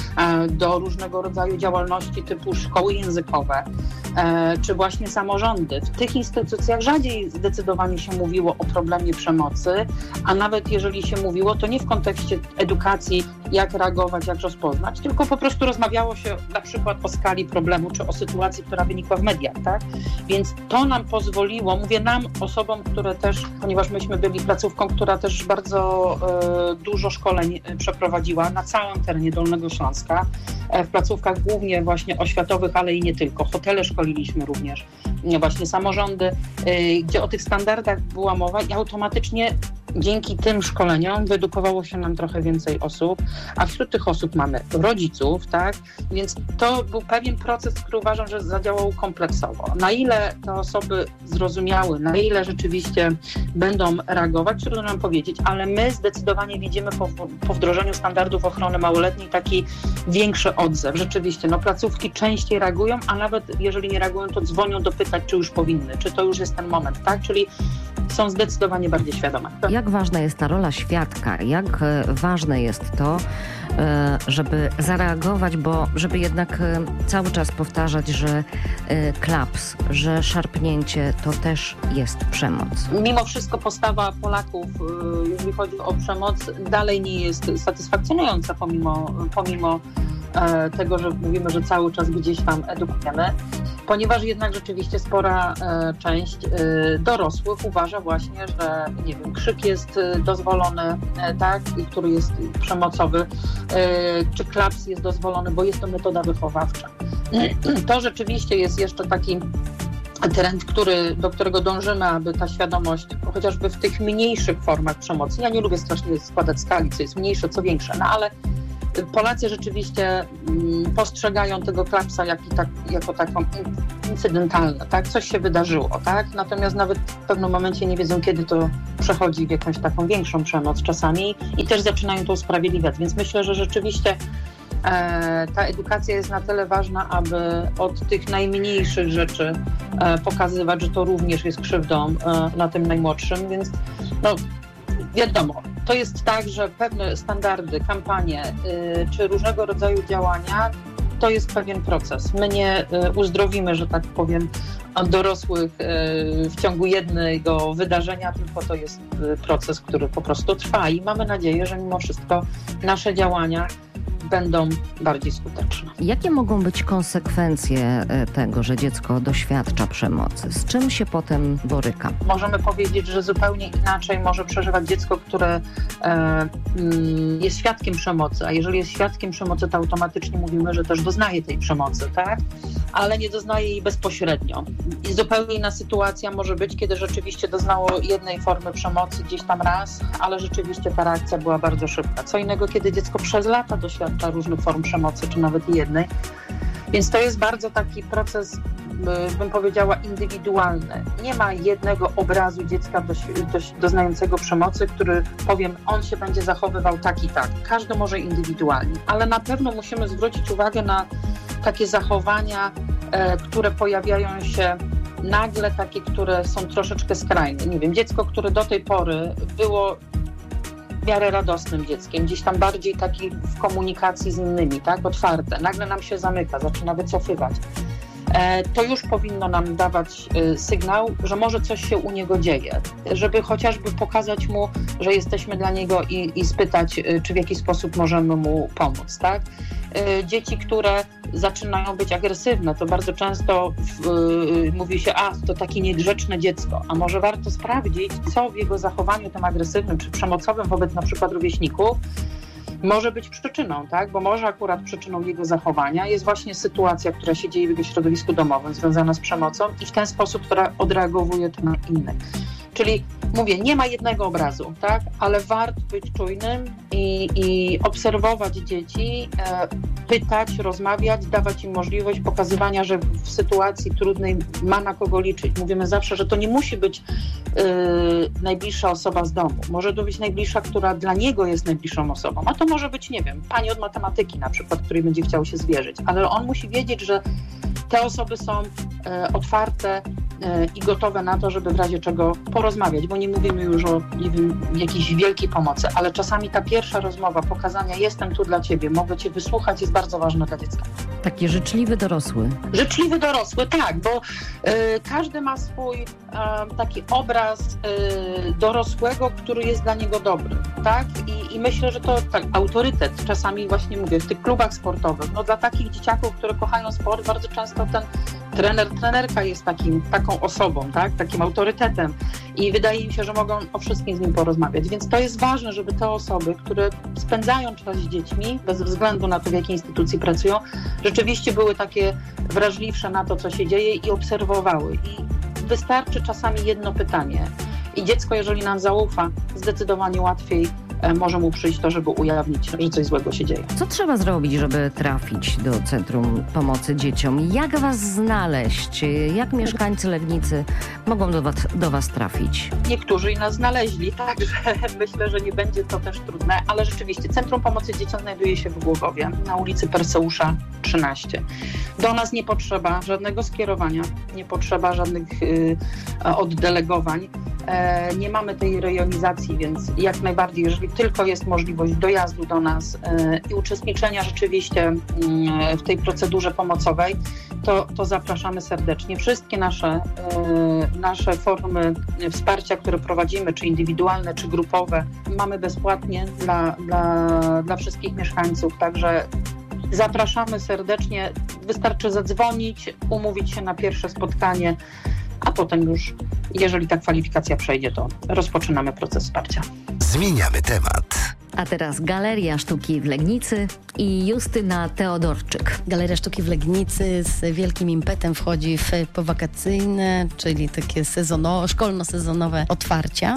Speaker 8: do różnego rodzaju działalności typu szkoły językowe, czy właśnie samorządy. W tych instytucjach rzadziej zdecydowanie się mówiło o problemie przemocy, a nawet jeżeli się mówiło, to nie w kontekście edukacji, jak reagować, jak rozpoznać, tylko po prostu rozmawiało się na przykład o skali problemu, czy o sytuacji, która wynikła w mediach, tak? Więc to nam pozwoliło, mówię nam, osobom, które też, ponieważ myśmy byli placówką, która też bardzo e, dużo szkoleń przeprowadziła na całym terenie Dolnego Śląska, e, w placówkach głównie właśnie oświatowych, ale i nie tylko. Hotele szkoliliśmy również, nie, właśnie samorządy, e, gdzie o tych standardach była mowa i automatycznie dzięki tym szkoleniom wyedukowało się nam trochę więcej osób, a wśród tych osób mamy rodziców, tak? Więc to był pewien proces, który uważam, że zadziałał kompleksowo. Na ile te osoby zrozumiały, na ile rzeczywiście będą reagować, trudno nam powiedzieć, ale my zdecydowanie widzimy po, po wdrożeniu standardów ochrony małoletniej taki większy odzew. Rzeczywiście, no placówki częściej reagują, a nawet jeżeli nie reagują, to dzwonią dopytać, czy już powinny, czy to już jest ten moment, tak? Czyli są zdecydowanie bardziej świadome.
Speaker 7: Jak ważna jest ta rola świadka? Jak ważne jest to, żeby zareagować, bo żeby jednak cały czas powtarzać, że klaps, że szarpnięcie to też jest przemoc.
Speaker 8: Mimo wszystko postawa Polaków, jeżeli chodzi o przemoc, dalej nie jest satysfakcjonująca, pomimo, pomimo tego, że mówimy, że cały czas gdzieś tam edukujemy, ponieważ jednak rzeczywiście spora e, część e, dorosłych uważa właśnie, że nie wiem, krzyk jest dozwolony, e, tak, który jest przemocowy, e, czy klaps jest dozwolony, bo jest to metoda wychowawcza. To rzeczywiście jest jeszcze taki trend, który, do którego dążymy, aby ta świadomość, chociażby w tych mniejszych formach przemocy, ja nie lubię strasznie składać skali, co jest mniejsze, co większe, no ale Polacy rzeczywiście postrzegają tego klapsa jak i tak, jako taką incydentalne, tak? Coś się wydarzyło, tak? Natomiast nawet w pewnym momencie nie wiedzą, kiedy to przechodzi w jakąś taką większą przemoc czasami i też zaczynają to usprawiedliwiać. Więc myślę, że rzeczywiście e, ta edukacja jest na tyle ważna, aby od tych najmniejszych rzeczy e, pokazywać, że to również jest krzywdą e, na tym najmłodszym, więc no wiadomo, to jest tak, że pewne standardy, kampanie y, czy różnego rodzaju działania to jest pewien proces. My nie y, uzdrowimy, że tak powiem, dorosłych y, w ciągu jednego wydarzenia, tylko to jest y, proces, który po prostu trwa i mamy nadzieję, że mimo wszystko nasze działania będą bardziej skuteczne.
Speaker 7: Jakie mogą być konsekwencje tego, że dziecko doświadcza przemocy? Z czym się potem boryka?
Speaker 8: Możemy powiedzieć, że zupełnie inaczej może przeżywać dziecko, które e, jest świadkiem przemocy, a jeżeli jest świadkiem przemocy, to automatycznie mówimy, że też doznaje tej przemocy, tak? Ale nie doznaje jej bezpośrednio. I zupełnie inna sytuacja może być, kiedy rzeczywiście doznało jednej formy przemocy gdzieś tam raz, ale rzeczywiście ta reakcja była bardzo szybka. Co innego, kiedy dziecko przez lata doświadcza różnych form przemocy, czy nawet jednej. Więc to jest bardzo taki proces, bym powiedziała, indywidualny. Nie ma jednego obrazu dziecka do, do, doznającego przemocy, który, powiem, on się będzie zachowywał tak i tak. Każdy może indywidualnie, ale na pewno musimy zwrócić uwagę na takie zachowania, e, które pojawiają się nagle, takie, które są troszeczkę skrajne. Nie wiem, dziecko, które do tej pory było w miarę radosnym dzieckiem, gdzieś tam bardziej taki w komunikacji z innymi, tak, otwarte, nagle nam się zamyka, zaczyna wycofywać. E, to już powinno nam dawać e, sygnał, że może coś się u niego dzieje, żeby chociażby pokazać mu, że jesteśmy dla niego i, i spytać, e, czy w jakiś sposób możemy mu pomóc, tak? E, dzieci, które zaczynają być agresywne, to bardzo często w, e, mówi się, a to takie niegrzeczne dziecko, a może warto sprawdzić, co w jego zachowaniu tym agresywnym czy przemocowym wobec na przykład rówieśników może być przyczyną, tak? Bo może akurat przyczyną jego zachowania jest właśnie sytuacja, która się dzieje w jego środowisku domowym, związana z przemocą i w ten sposób, która odreagowuje to na innych. Czyli mówię, nie ma jednego obrazu, tak? Ale warto być czujnym i, i obserwować dzieci, e, pytać, rozmawiać, dawać im możliwość pokazywania, że w sytuacji trudnej ma na kogo liczyć. Mówimy zawsze, że to nie musi być e, najbliższa osoba z domu. Może to być najbliższa, która dla niego jest najbliższą osobą. A to może być, nie wiem, pani od matematyki na przykład, której będzie chciał się zwierzyć. Ale on musi wiedzieć, że te osoby są e, otwarte e, i gotowe na to, żeby w razie czego porozmawiać, bo nie mówimy już o nie wiem, jakiejś wielkiej pomocy, ale czasami ta pierwsza rozmowa, pokazania jestem tu dla ciebie, mogę cię wysłuchać, jest bardzo ważna dla dziecka.
Speaker 7: Taki życzliwy dorosły.
Speaker 8: Życzliwy dorosły, tak, bo e, każdy ma swój e, taki obraz e, dorosłego, który jest dla niego dobry, tak? I, i myślę, że to tak, autorytet, czasami właśnie mówię, w tych klubach sportowych, no dla takich dzieciaków, które kochają sport, bardzo często ten trener, trenerka jest takim, taką osobą, tak? Takim autorytetem i wydaje mi się, że mogą o wszystkim z nim porozmawiać, więc to jest ważne, żeby te osoby, które spędzają czas z dziećmi, bez względu na to, w jakiej instytucji pracują, rzeczywiście były takie wrażliwsze na to, co się dzieje i obserwowały. I wystarczy czasami jedno pytanie i dziecko, jeżeli nam zaufa, zdecydowanie łatwiej może mu przyjść to, żeby ujawnić, że coś złego się dzieje.
Speaker 7: Co trzeba zrobić, żeby trafić do Centrum Pomocy Dzieciom? Jak was znaleźć? Jak mieszkańcy Legnicy mogą do was, do was trafić?
Speaker 8: Niektórzy i nas znaleźli, także myślę, że nie będzie to też trudne, ale rzeczywiście Centrum Pomocy Dzieciom znajduje się w Głogowie, na ulicy Perseusza trzynaście. Do nas nie potrzeba żadnego skierowania, nie potrzeba żadnych y, oddelegowań. E, nie mamy tej rejonizacji, więc jak najbardziej, jeżeli tylko jest możliwość dojazdu do nas e, i uczestniczenia rzeczywiście e, w tej procedurze pomocowej, to, to zapraszamy serdecznie. Wszystkie nasze, e, nasze formy wsparcia, które prowadzimy, czy indywidualne, czy grupowe, mamy bezpłatnie dla, dla, dla wszystkich mieszkańców, także zapraszamy serdecznie. Wystarczy zadzwonić, umówić się na pierwsze spotkanie, a potem już, jeżeli ta kwalifikacja przejdzie, to rozpoczynamy proces wsparcia.
Speaker 2: Zmieniamy temat.
Speaker 7: A teraz Galeria Sztuki w Legnicy i Justyna Teodorczyk.
Speaker 16: Galeria Sztuki w Legnicy z wielkim impetem wchodzi w powakacyjne, czyli takie sezono, szkolno-sezonowe otwarcia.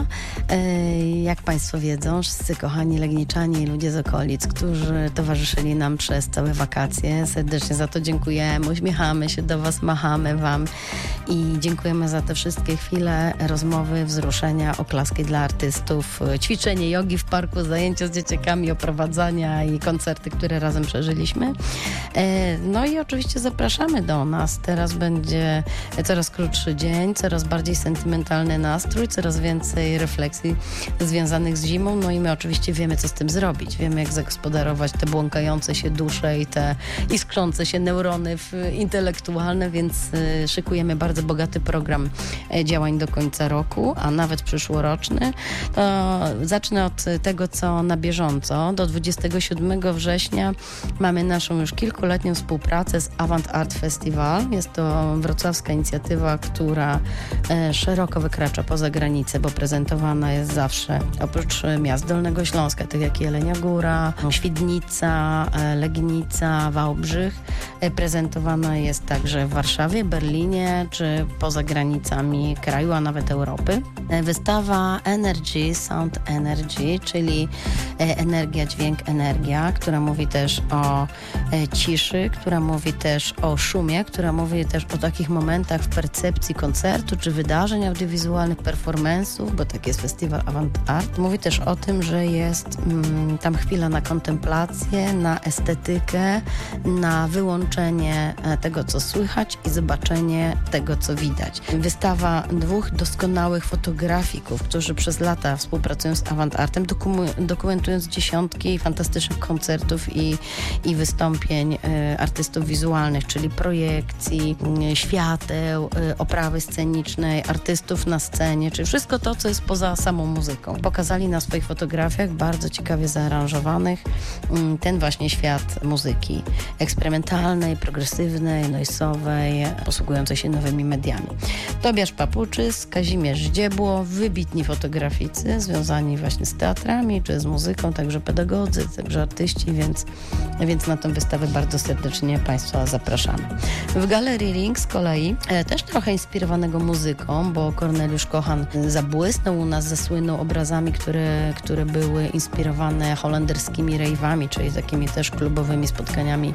Speaker 16: Jak Państwo wiedzą, wszyscy kochani legniczanie i ludzie z okolic, którzy towarzyszyli nam przez całe wakacje, serdecznie za to dziękujemy, uśmiechamy się do Was, machamy Wam i dziękujemy za te wszystkie chwile, rozmowy, wzruszenia, oklaski dla artystów, ćwiczenie jogi w parku, zajęcia z dzieciakami, oprowadzania i koncerty, które razem przeżyliśmy. No i oczywiście zapraszamy do nas. Teraz będzie coraz krótszy dzień, coraz bardziej sentymentalny nastrój, coraz więcej refleksji związanych z zimą. No i my oczywiście wiemy, co z tym zrobić. Wiemy, jak zagospodarować te błąkające się dusze i te iskrzące się neurony intelektualne, więc szykujemy bardzo bogaty program działań do końca roku, a nawet przyszłoroczny. To zacznę od tego, co na bieżąco. Do dwudziestego siódmego września mamy naszą już kilkuletnią współpracę z Avant Art Festival. Jest to wrocławska inicjatywa, która e, szeroko wykracza poza granicę, bo prezentowana jest zawsze oprócz miast Dolnego Śląska, tak jak Jelenia Góra, Świdnica, e, Legnica, Wałbrzych. E, prezentowana jest także w Warszawie, Berlinie, czy poza granicami kraju, a nawet Europy. E, wystawa Energy, Sound Energy, czyli energia, dźwięk, energia, która mówi też o e, ciszy, która mówi też o szumie, która mówi też o takich momentach w percepcji koncertu czy wydarzeń audiowizualnych, performance'ów, bo tak jest festiwal Avant Art. Mówi też o tym, że jest mm, tam chwila na kontemplację, na estetykę, na wyłączenie tego, co słychać i zobaczenie tego, co widać. Wystawa dwóch doskonałych fotografików, którzy przez lata współpracują z Avant Artem, dokumentują dokumentując dziesiątki fantastycznych koncertów i, i wystąpień y, artystów wizualnych, czyli projekcji, y, świateł, y, oprawy scenicznej, artystów na scenie, czyli wszystko to, co jest poza samą muzyką. Pokazali na swoich fotografiach, bardzo ciekawie zaaranżowanych, y, ten właśnie świat muzyki eksperymentalnej, progresywnej, noisowej, posługującej się nowymi mediami. Tobiasz Papuczys, Kazimierz Dziebło, wybitni fotograficy związani właśnie z teatrami, czy z muzyką, także pedagodzy, także artyści, więc, więc na tę wystawę bardzo serdecznie Państwa zapraszamy. W Galerii Ring z kolei e, też trochę inspirowanego muzyką, bo Korneliusz Kochan zabłysnął u nas, zasłynął obrazami, które, które były inspirowane holenderskimi rave'ami, czyli takimi też klubowymi spotkaniami,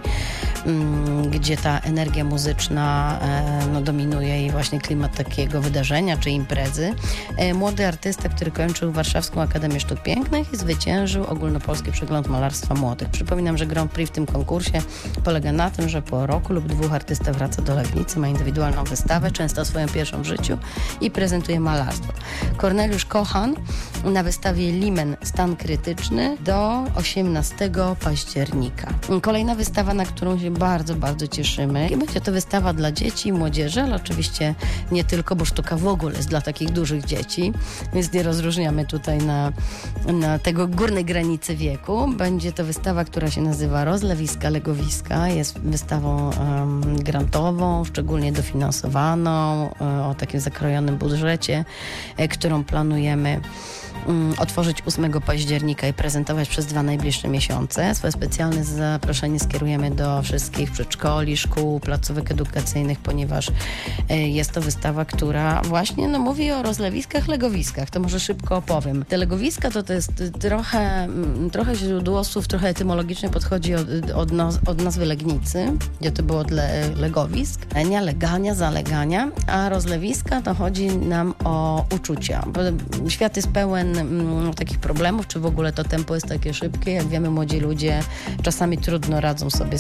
Speaker 16: m, gdzie ta energia muzyczna e, no, dominuje i właśnie klimat takiego wydarzenia czy imprezy. E, młody artysta, który kończył Warszawską Akademię Sztuk Pięknych i zwyciężył ogólnopolski przegląd malarstwa młodych. Przypominam, że Grand Prix w tym konkursie polega na tym, że po roku lub dwóch artysta wraca do Legnicy, ma indywidualną wystawę, często swoją pierwszą w życiu i prezentuje malarstwo. Korneliusz Kochan na wystawie Limen Stan Krytyczny do osiemnastego października. Kolejna wystawa, na którą się bardzo, bardzo cieszymy. I będzie to wystawa dla dzieci i młodzieży, ale oczywiście nie tylko, bo sztuka w ogóle jest dla takich dużych dzieci, więc nie rozróżniamy tutaj na, na tego górnej granicy wieku. Będzie to wystawa, która się nazywa Rozlewiska Legowiska. Jest wystawą um, grantową, szczególnie dofinansowaną, um, o takim zakrojonym budżecie, e, którą planujemy um, otworzyć ósmego października i prezentować przez dwa najbliższe miesiące. Swoje specjalne zaproszenie skierujemy do wszystkich przedszkoli, szkół, placówek edukacyjnych, ponieważ e, jest to wystawa, która właśnie no, mówi o rozlewiskach, legowiskach. To może szybko opowiem. Te legowiska to, to jest trochę, trochę źródło słów, trochę etymologicznie podchodzi od, od, naz od nazwy Legnicy, gdzie to było od le legowisk, lenia, legania, zalegania, a rozlewiska to chodzi nam o uczucia. Bo świat jest pełen mm, takich problemów, czy w ogóle to tempo jest takie szybkie. Jak wiemy, młodzi ludzie czasami trudno radzą sobie z tym natłok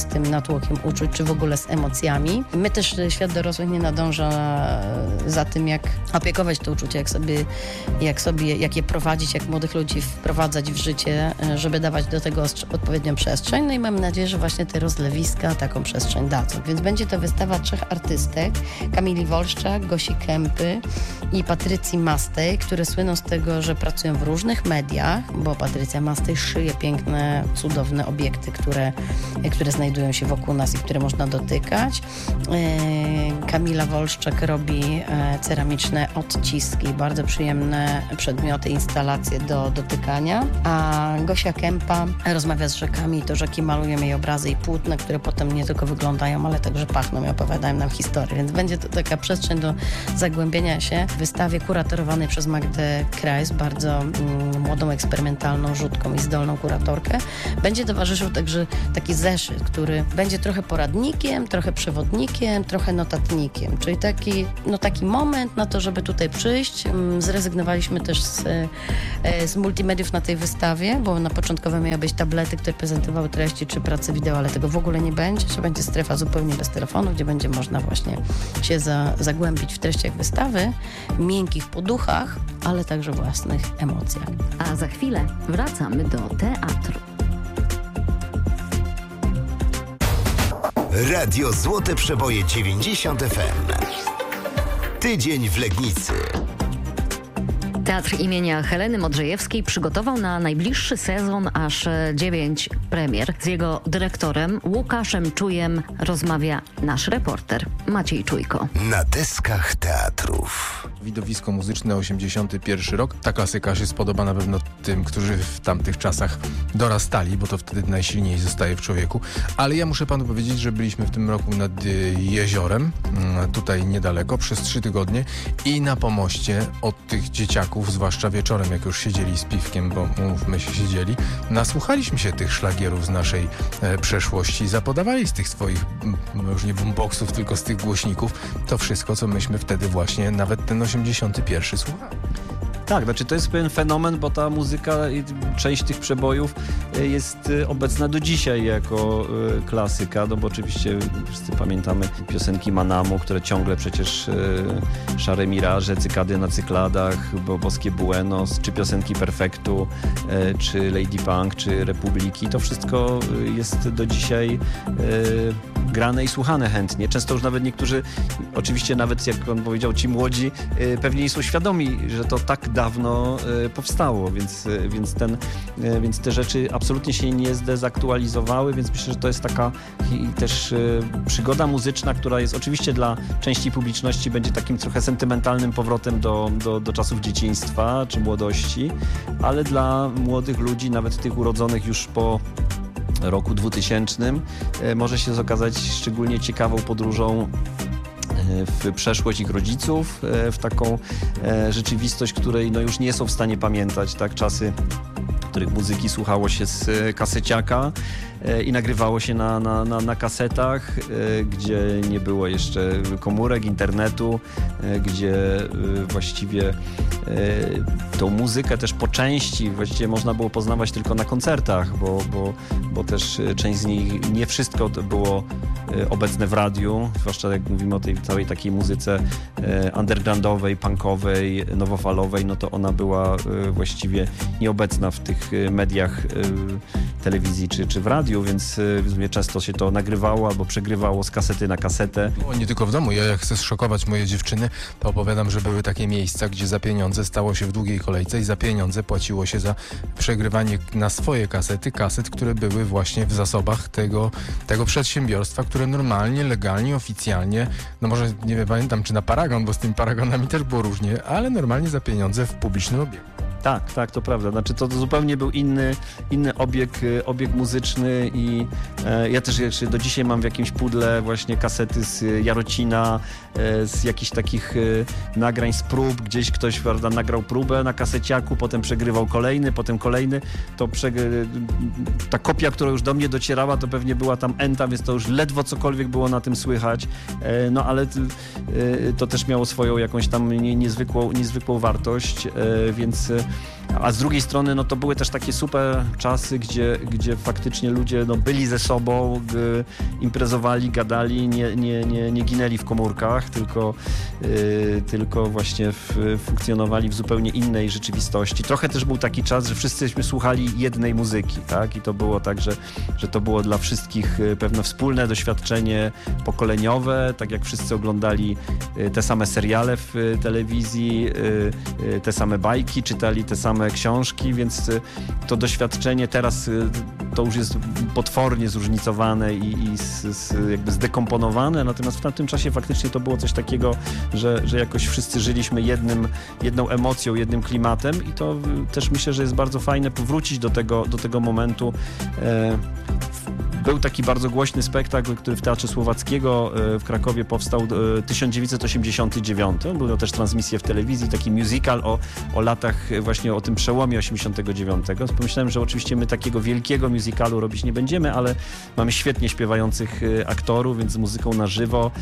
Speaker 16: natłokiem uczuć, czy w ogóle z emocjami. My też, świat dorosłych nie nadąża za tym, jak opiekować te uczucia, jak sobie, jak sobie, jak je prowadzić, jak młodych ludzi wprowadzać w życie, żeby dawać do tego odpowiednią przestrzeń. No i mam nadzieję, że właśnie te rozlewiska taką przestrzeń dadzą. Więc będzie to wystawa trzech artystek, Kamili Wolszczak, Gosi Kępy i Patrycji Mastej, które słyną z tego, że pracują w różnych mediach, bo Patrycja Mastej szyje piękne, cudowne obiekty, które, które znajdują się wokół nas i które można dotykać. Kamila Wolszczak robi ceramiczne odciski, bardzo przyjemne przedmioty, instalacje do dotykania, a Gosia Kępa rozmawia z rzekami i to rzeki malują jej obrazy i płótna, które potem nie tylko wyglądają, ale także pachną i opowiadają nam historię, więc będzie to taka przestrzeń do zagłębienia się w wystawie kuratorowanej przez Magdę Krajs, bardzo mm, młodą, eksperymentalną, rzutką i zdolną kuratorkę. Będzie towarzyszył także taki zeszyt, który będzie trochę poradnikiem, trochę przewodnikiem, trochę notatnikiem, czyli taki, no, taki moment na to, żeby tutaj przyjść. Zrezygnowaliśmy też z, z multimediów na tej wystawie, bo na początkowo miały być tablety, które prezentowały treści czy prace wideo, ale tego w ogóle nie będzie. To będzie strefa zupełnie bez telefonu, gdzie będzie można właśnie się za, zagłębić w treściach wystawy, miękkich poduchach, ale także własnych emocjach.
Speaker 7: A za chwilę wracamy do teatru.
Speaker 2: Radio Złote Przeboje dziewięćdziesiąt F M. Tydzień w Legnicy.
Speaker 7: Teatr imienia Heleny Modrzejewskiej przygotował na najbliższy sezon aż dziewięć premier. Z jego dyrektorem Łukaszem Czujem rozmawia nasz reporter Maciej Czujko.
Speaker 2: Na deskach teatrów.
Speaker 9: Widowisko muzyczne, osiemdziesiąty pierwszy rok. Ta klasyka się spodoba na pewno tym, którzy w tamtych czasach dorastali, bo to wtedy najsilniej zostaje w człowieku. Ale ja muszę panu powiedzieć, że byliśmy w tym roku nad y, jeziorem, y, tutaj niedaleko, przez trzy tygodnie i na pomoście od tych dzieciaków, zwłaszcza wieczorem, jak już siedzieli z piwkiem, bo mówmy się, siedzieli, nasłuchaliśmy się tych szlagierów z naszej e, przeszłości, zapodawali z tych swoich, m, już nie boomboxów, tylko z tych głośników, to wszystko, co myśmy wtedy właśnie, nawet ten osiemdziesiąty pierwszy słuchali.
Speaker 10: Tak, znaczy to jest pewien fenomen, bo ta muzyka i część tych przebojów jest obecna do dzisiaj jako y, klasyka, no bo oczywiście wszyscy pamiętamy piosenki Manamu, które ciągle przecież y, Szare Miraże, Cykady na Cykladach, bo Boskie Buenos, czy piosenki Perfektu, y, czy Lady Punk, czy Republiki, to wszystko jest do dzisiaj y, grane i słuchane chętnie. Często już nawet niektórzy, oczywiście nawet jak on powiedział, ci młodzi, y, pewnie nie są świadomi, że to tak dawno y, powstało, więc, y, więc, ten, y, więc te rzeczy absolutnie się nie zdezaktualizowały, więc myślę, że to jest taka i też y, przygoda muzyczna, która jest oczywiście dla części publiczności będzie takim trochę sentymentalnym powrotem do, do, do czasów dzieciństwa czy młodości, ale dla młodych ludzi, nawet tych urodzonych już po roku dwutysięcznym, y, może się okazać szczególnie ciekawą podróżą w przeszłość ich rodziców, w taką rzeczywistość, której no już nie są w stanie pamiętać, tak, czasy, w których muzyki słuchało się z kaseciaka i nagrywało się na, na, na, na kasetach, gdzie nie było jeszcze komórek, internetu, gdzie właściwie tą muzykę też po części właściwie można było poznawać tylko na koncertach, bo, bo, bo też część z nich, nie wszystko było obecne w radiu, zwłaszcza jak mówimy o tej całej takiej muzyce undergroundowej, punkowej, nowofalowej, no to ona była właściwie nieobecna w tych mediach telewizji czy, czy w radiu, więc często się to nagrywało albo przegrywało z kasety na kasetę.
Speaker 9: O, nie tylko w domu. Ja jak chcę zszokować moje dziewczyny, to opowiadam, że były takie miejsca, gdzie za pieniądze stało się w długiej kolejce i za pieniądze płaciło się za przegrywanie na swoje kasety, kaset, które były właśnie w zasobach tego, tego przedsiębiorstwa, które normalnie, legalnie, oficjalnie, no może nie wiem, pamiętam czy na Paragon, bo z tymi Paragonami też było różnie, ale normalnie za pieniądze w publicznym obiegu.
Speaker 10: Tak, tak, to prawda. Znaczy to zupełnie był inny, inny obieg, obieg muzyczny i e, ja też jeszcze do dzisiaj mam w jakimś pudle właśnie kasety z Jarocina, e, z jakichś takich e, nagrań z prób. Gdzieś ktoś, prawda, nagrał próbę na kaseciaku, potem przegrywał kolejny, potem kolejny. To przegry... ta kopia, która już do mnie docierała, to pewnie była tam enta, więc to już ledwo cokolwiek było na tym słychać. E, no ale e, to też miało swoją jakąś tam nie, niezwykłą, niezwykłą wartość, e, więc A z drugiej strony no to były też takie super czasy, gdzie, gdzie faktycznie ludzie no, byli ze sobą, g, imprezowali, gadali, nie, nie, nie, nie ginęli w komórkach, tylko, yy, tylko właśnie w, funkcjonowali w zupełnie innej rzeczywistości. Trochę też był taki czas, że wszyscyśmy słuchali jednej muzyki, tak? I to było tak, że, że to było dla wszystkich pewne wspólne doświadczenie pokoleniowe, tak jak wszyscy oglądali te same seriale w telewizji, te same bajki, czytali te same książki, więc to doświadczenie teraz to już jest potwornie zróżnicowane i, i z, z, jakby zdekomponowane, natomiast w tamtym czasie faktycznie to było coś takiego, że, że jakoś wszyscy żyliśmy jednym, jedną emocją, jednym klimatem i to też myślę, że jest bardzo fajne powrócić do tego, do tego momentu. E, Był taki bardzo głośny spektakl, który w Teatrze Słowackiego w Krakowie powstał tysiąc dziewięćset osiemdziesiąty dziewiąty. Były też transmisje w telewizji, taki musical o, o latach właśnie o tym przełomie osiemdziesiątego dziewiątego. Pomyślałem, że oczywiście my takiego wielkiego musicalu robić nie będziemy, ale mamy świetnie śpiewających aktorów, więc z muzyką na żywo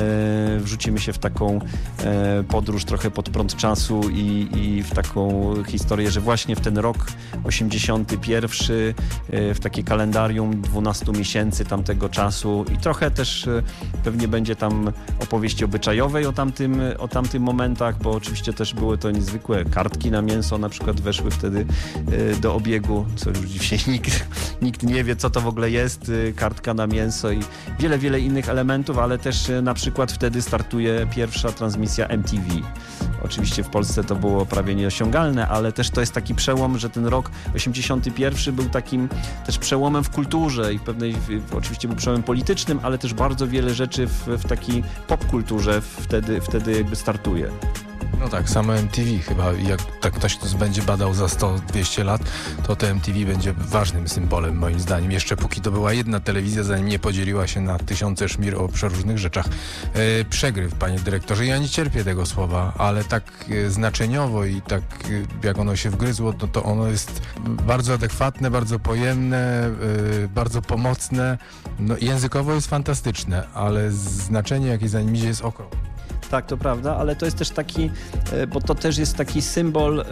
Speaker 10: e, wrzucimy się w taką e, podróż trochę pod prąd czasu i, i w taką historię, że właśnie w ten rok osiemdziesiąty pierwszy e, w takie kalendarium dwunastu miesięcy tamtego czasu i trochę też pewnie będzie tam opowieści obyczajowej o tamtym, o tamtym momentach, bo oczywiście też były to niezwykłe kartki na mięso, na przykład weszły wtedy do obiegu, co już dzisiaj nikt, nikt nie wie, co to w ogóle jest, kartka na mięso i wiele, wiele innych elementów, ale też na przykład wtedy startuje pierwsza transmisja M T V. Oczywiście w Polsce to było prawie nieosiągalne, ale też to jest taki przełom, że ten rok osiemdziesiąty pierwszy był takim też przełomem w kulturze i pewnej, w, oczywiście był przełomem politycznym, ale też bardzo wiele rzeczy w, w takiej popkulturze wtedy, wtedy jakby startuje.
Speaker 9: No tak, samo M T V chyba, jak tak ktoś to będzie badał za sto dwieście lat, to to M T V będzie ważnym symbolem moim zdaniem. Jeszcze póki to była jedna telewizja, zanim nie podzieliła się na tysiące szmir o przeróżnych rzeczach. E, przegryw, panie dyrektorze, ja nie cierpię tego słowa, ale tak e, znaczeniowo i tak e, jak ono się wgryzło, to, to ono jest bardzo adekwatne, bardzo pojemne, e, bardzo pomocne. No, językowo jest fantastyczne, ale znaczenie, jakie za nim idzie, jest ogromne.
Speaker 10: Tak, to prawda, ale to jest też taki, bo to też jest taki symbol,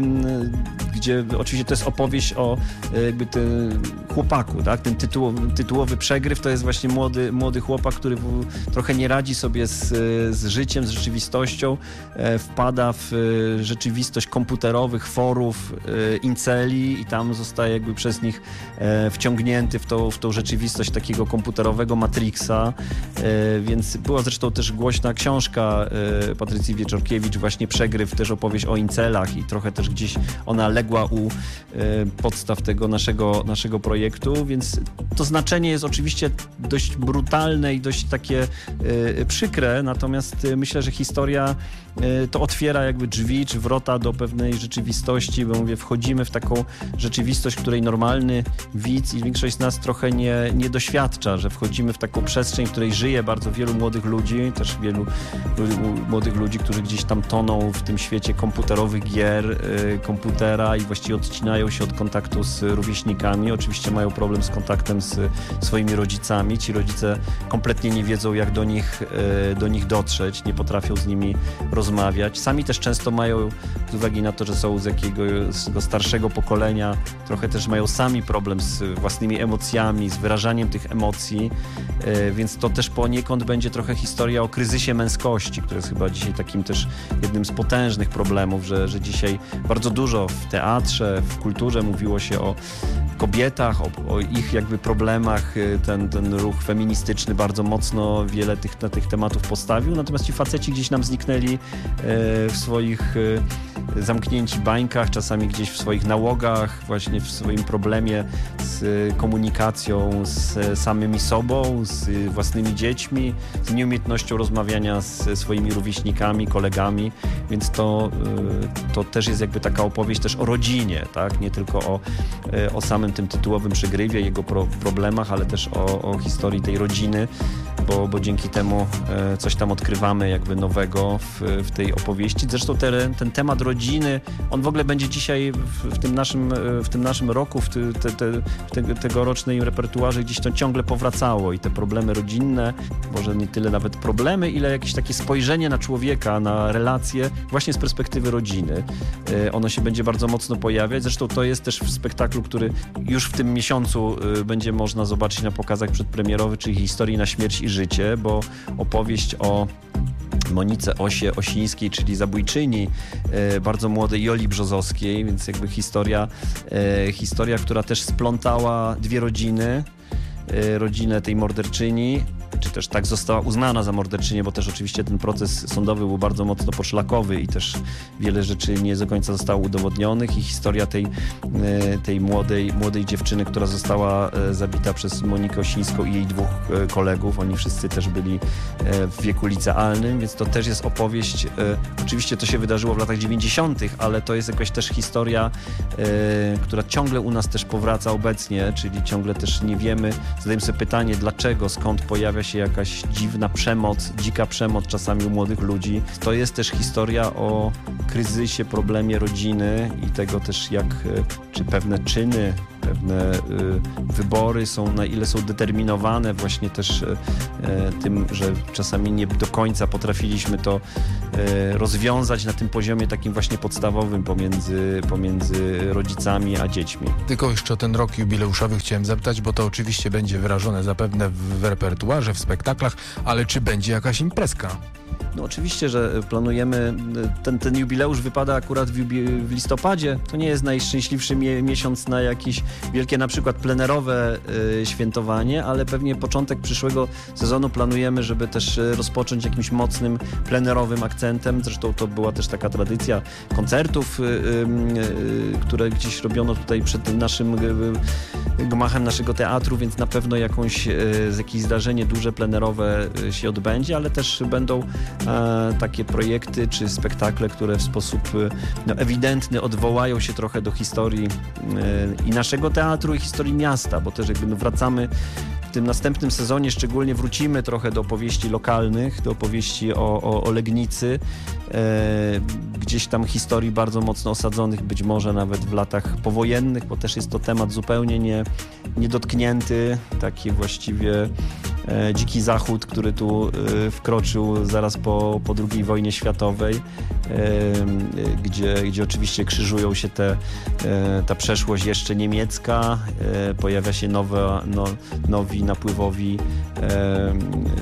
Speaker 10: gdzie oczywiście to jest opowieść o jakby tym chłopaku, tak? Ten tytuł, tytułowy przegryw to jest właśnie młody, młody chłopak, który trochę nie radzi sobie z, z życiem, z rzeczywistością, wpada w rzeczywistość komputerowych forów, inceli i tam zostaje jakby przez nich wciągnięty w tą, w tą rzeczywistość takiego komputerowego Matrixa, więc była zresztą też głośna książka Patrycji Wieczorkiewicz, właśnie Przegryw, też opowieść o incelach i trochę też gdzieś ona legła u podstaw tego naszego, naszego projektu, więc to znaczenie jest oczywiście dość brutalne i dość takie przykre, natomiast myślę, że historia to otwiera jakby drzwi czy wrota do pewnej rzeczywistości, bo mówię, wchodzimy w taką rzeczywistość, której normalny widz i większość z nas trochę nie, nie doświadcza, że wchodzimy w taką przestrzeń, w której żyje bardzo wielu młodych ludzi, też wielu młodych ludzi, którzy gdzieś tam toną w tym świecie komputerowych gier, komputera i właściwie odcinają się od kontaktu z rówieśnikami. Oczywiście mają problem z kontaktem z swoimi rodzicami. Ci rodzice kompletnie nie wiedzą, jak do nich, do nich dotrzeć, nie potrafią z nimi rozmawiać. Sami też często mają, z uwagi na to, że są z jakiegoś starszego pokolenia, trochę też mają sami problem z własnymi emocjami, z wyrażaniem tych emocji, więc to też poniekąd będzie trochę historia o kryzysie męskości, który jest chyba dzisiaj takim też jednym z potężnych problemów, że, że dzisiaj bardzo dużo w teatrze, w kulturze mówiło się o kobietach, o, o ich jakby problemach. Ten, ten ruch feministyczny bardzo mocno wiele tych, na tych tematów postawił, natomiast ci faceci gdzieś nam zniknęli w swoich zamknięci bańkach, czasami gdzieś w swoich nałogach, właśnie w swoim problemie z komunikacją z samymi sobą, z własnymi dziećmi, z nieumiejętnością rozmawiania z swoimi rówieśnikami, kolegami, więc to, to też jest jakby taka opowieść też o rodzinie, tak? Nie tylko o, o samym tym tytułowym przegrywie, jego pro, problemach, ale też o, o historii tej rodziny. bo, bo dzięki temu e, coś tam odkrywamy jakby nowego w, w tej opowieści. Zresztą te, ten temat rodziny, on w ogóle będzie dzisiaj w, w tym naszym, w tym naszym roku, w te, te, te, te, tegorocznej repertuarze gdzieś to ciągle powracało i te problemy rodzinne, może nie tyle nawet problemy, ile jakieś takie spojrzenie na człowieka, na relacje właśnie z perspektywy rodziny. E, ono się będzie bardzo mocno pojawiać. Zresztą to jest też w spektaklu, który już w tym miesiącu e, będzie można zobaczyć na pokazach przedpremierowych, czyli Historii na śmierć i życie, bo opowieść o Monice Osie Osińskiej, czyli zabójczyni, e, bardzo młodej Joli Brzozowskiej, więc jakby historia, e, historia, która też splątała dwie rodziny, e, rodzinę tej morderczyni, czy też tak została uznana za morderczynię, bo też oczywiście ten proces sądowy był bardzo mocno poszlakowy i też wiele rzeczy nie do końca zostało udowodnionych i historia tej, tej młodej, młodej dziewczyny, która została zabita przez Monikę Osińską i jej dwóch kolegów. Oni wszyscy też byli w wieku licealnym, więc to też jest opowieść. Oczywiście to się wydarzyło w latach dziewięćdziesiątych, ale to jest jakaś też historia, która ciągle u nas też powraca obecnie, czyli ciągle też nie wiemy, zadajemy sobie pytanie, dlaczego, skąd pojawia się jakaś dziwna przemoc, dzika przemoc czasami u młodych ludzi. To jest też historia o kryzysie, problemie rodziny i tego też jak, czy pewne czyny, pewne y, wybory są, na ile są determinowane właśnie też y, tym, że czasami nie do końca potrafiliśmy to y, rozwiązać na tym poziomie takim właśnie podstawowym pomiędzy, pomiędzy rodzicami a dziećmi.
Speaker 9: Tylko jeszcze o ten rok jubileuszowy chciałem zapytać, bo to oczywiście będzie wyrażone zapewne w, w repertuarze, w spektaklach, ale czy będzie jakaś imprezka?
Speaker 10: No oczywiście, że planujemy, ten, ten jubileusz wypada akurat w, jubi- w listopadzie, to nie jest najszczęśliwszy mie- miesiąc na jakieś wielkie na przykład plenerowe y, świętowanie, ale pewnie początek przyszłego sezonu planujemy, żeby też rozpocząć jakimś mocnym plenerowym akcentem, zresztą to była też taka tradycja koncertów, y, y, które gdzieś robiono tutaj przed naszym y, gmachem naszego teatru, więc na pewno jakąś, y, jakieś zdarzenie duże plenerowe y, się odbędzie, ale też będą E, takie projekty czy spektakle, które w sposób no, ewidentny odwołają się trochę do historii e, i naszego teatru, i historii miasta, bo też jakby no, wracamy w tym następnym sezonie, szczególnie wrócimy trochę do opowieści lokalnych, do opowieści o, o, o Legnicy, e, gdzieś tam historii bardzo mocno osadzonych, być może nawet w latach powojennych, bo też jest to temat zupełnie nie, niedotknięty, taki właściwie e, dziki zachód, który tu e, wkroczył zaraz po, po drugiej wojnie światowej, e, gdzie, gdzie oczywiście krzyżują się te, e, ta przeszłość jeszcze niemiecka, e, pojawia się nowe, no, nowi napływowi e,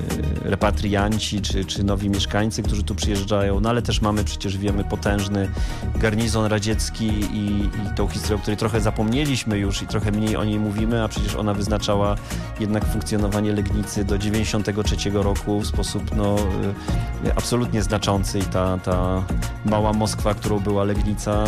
Speaker 10: repatrianci czy, czy nowi mieszkańcy, którzy tu przyjeżdżają, no ale też mamy przecież, wiemy, potężny garnizon radziecki i, i tą historię, o której trochę zapomnieliśmy już i trochę mniej o niej mówimy, a przecież ona wyznaczała jednak funkcjonowanie Legnicy do dziewięćdziesiątego trzeciego roku w sposób no, absolutnie znaczący i ta, ta mała Moskwa, którą była Legnica,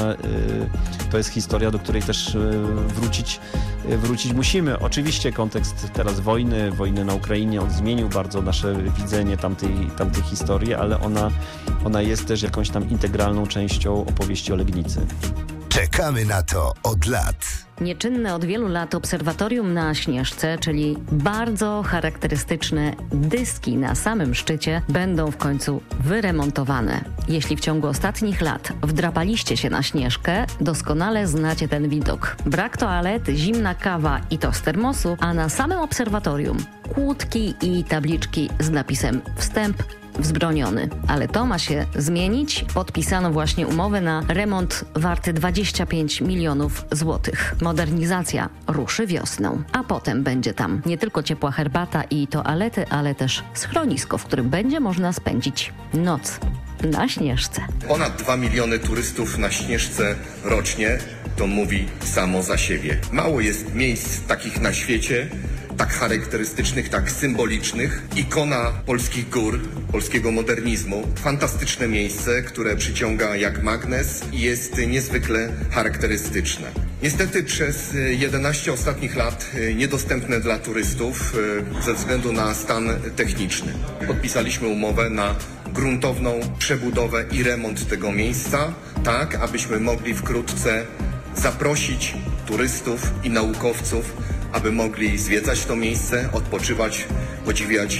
Speaker 10: to jest historia, do której też wrócić, wrócić musimy. Oczywiście kontekst teraz wojny, wojny na Ukrainie, on zmienił bardzo nasze widzenie tamtej, tamtej historii, ale ona, ona jest też jakąś tam integralną częścią opowieści o Legnicy.
Speaker 2: Czekamy na to od lat.
Speaker 7: Nieczynne od wielu lat obserwatorium na Śnieżce, czyli bardzo charakterystyczne dyski na samym szczycie, będą w końcu wyremontowane. Jeśli w ciągu ostatnich lat wdrapaliście się na Śnieżkę, doskonale znacie ten widok. Brak toalet, zimna kawa i to z termosu, a na samym obserwatorium kłódki i tabliczki z napisem wstęp wzbroniony. Ale to ma się zmienić. Podpisano właśnie umowę na remont warty dwadzieścia pięć milionów złotych. Modernizacja ruszy wiosną. A potem będzie tam nie tylko ciepła herbata i toalety, ale też schronisko, w którym będzie można spędzić noc na Śnieżce.
Speaker 17: Ponad dwa miliony turystów na Śnieżce rocznie, to mówi samo za siebie. Mało jest miejsc takich na świecie, tak charakterystycznych, tak symbolicznych. Ikona polskich gór, polskiego modernizmu. Fantastyczne miejsce, które przyciąga jak magnes i jest niezwykle charakterystyczne. Niestety przez jedenaście ostatnich lat niedostępne dla turystów ze względu na stan techniczny. Podpisaliśmy umowę na gruntowną przebudowę i remont tego miejsca, tak abyśmy mogli wkrótce zaprosić turystów i naukowców, aby mogli zwiedzać to miejsce, odpoczywać, podziwiać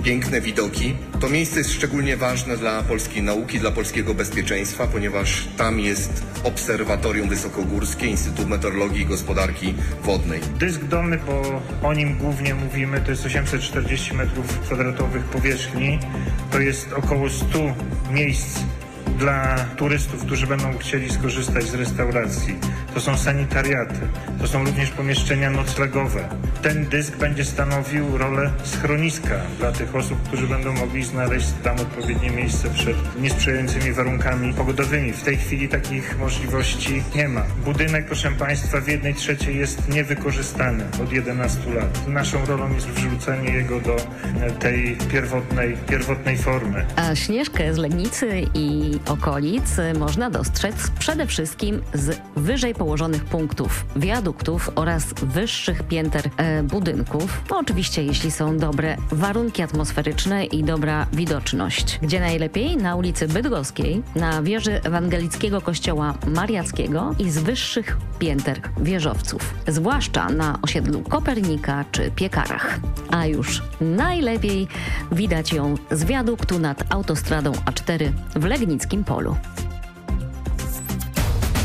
Speaker 17: piękne widoki. To miejsce jest szczególnie ważne dla polskiej nauki, dla polskiego bezpieczeństwa, ponieważ tam jest obserwatorium wysokogórskie, Instytut Meteorologii i Gospodarki Wodnej.
Speaker 4: Dysk dolny, bo o nim głównie mówimy, to jest osiemset czterdzieści metrów kwadratowych powierzchni. To jest około stu miejsc dla turystów, którzy będą chcieli skorzystać z restauracji. To są sanitariaty, to są również pomieszczenia noclegowe. Ten dysk będzie stanowił rolę schroniska dla tych osób, którzy będą mogli znaleźć tam odpowiednie miejsce przed niesprzyjającymi warunkami pogodowymi. W tej chwili takich możliwości nie ma. Budynek, proszę Państwa, w jednej trzeciej jest niewykorzystany od jedenastu lat. Naszą rolą jest wrzucenie jego do tej pierwotnej, pierwotnej formy.
Speaker 7: A Śnieżkę z Legnicy i okolic można dostrzec przede wszystkim z wyżej położonych punktów, wiaduktów oraz wyższych pięter e, budynków. No, oczywiście, jeśli są dobre warunki atmosferyczne i dobra widoczność. Gdzie najlepiej? Na ulicy Bydgoskiej, na wieży ewangelickiego kościoła mariackiego i z wyższych pięter wieżowców. Zwłaszcza na osiedlu Kopernika czy Piekarach. A już najlepiej widać ją z wiaduktu nad autostradą A cztery w Legnickim Polu.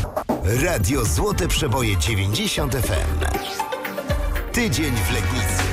Speaker 2: Radio Złote Przeboje dziewięćdziesiąt F M. Tydzień w Legnicy.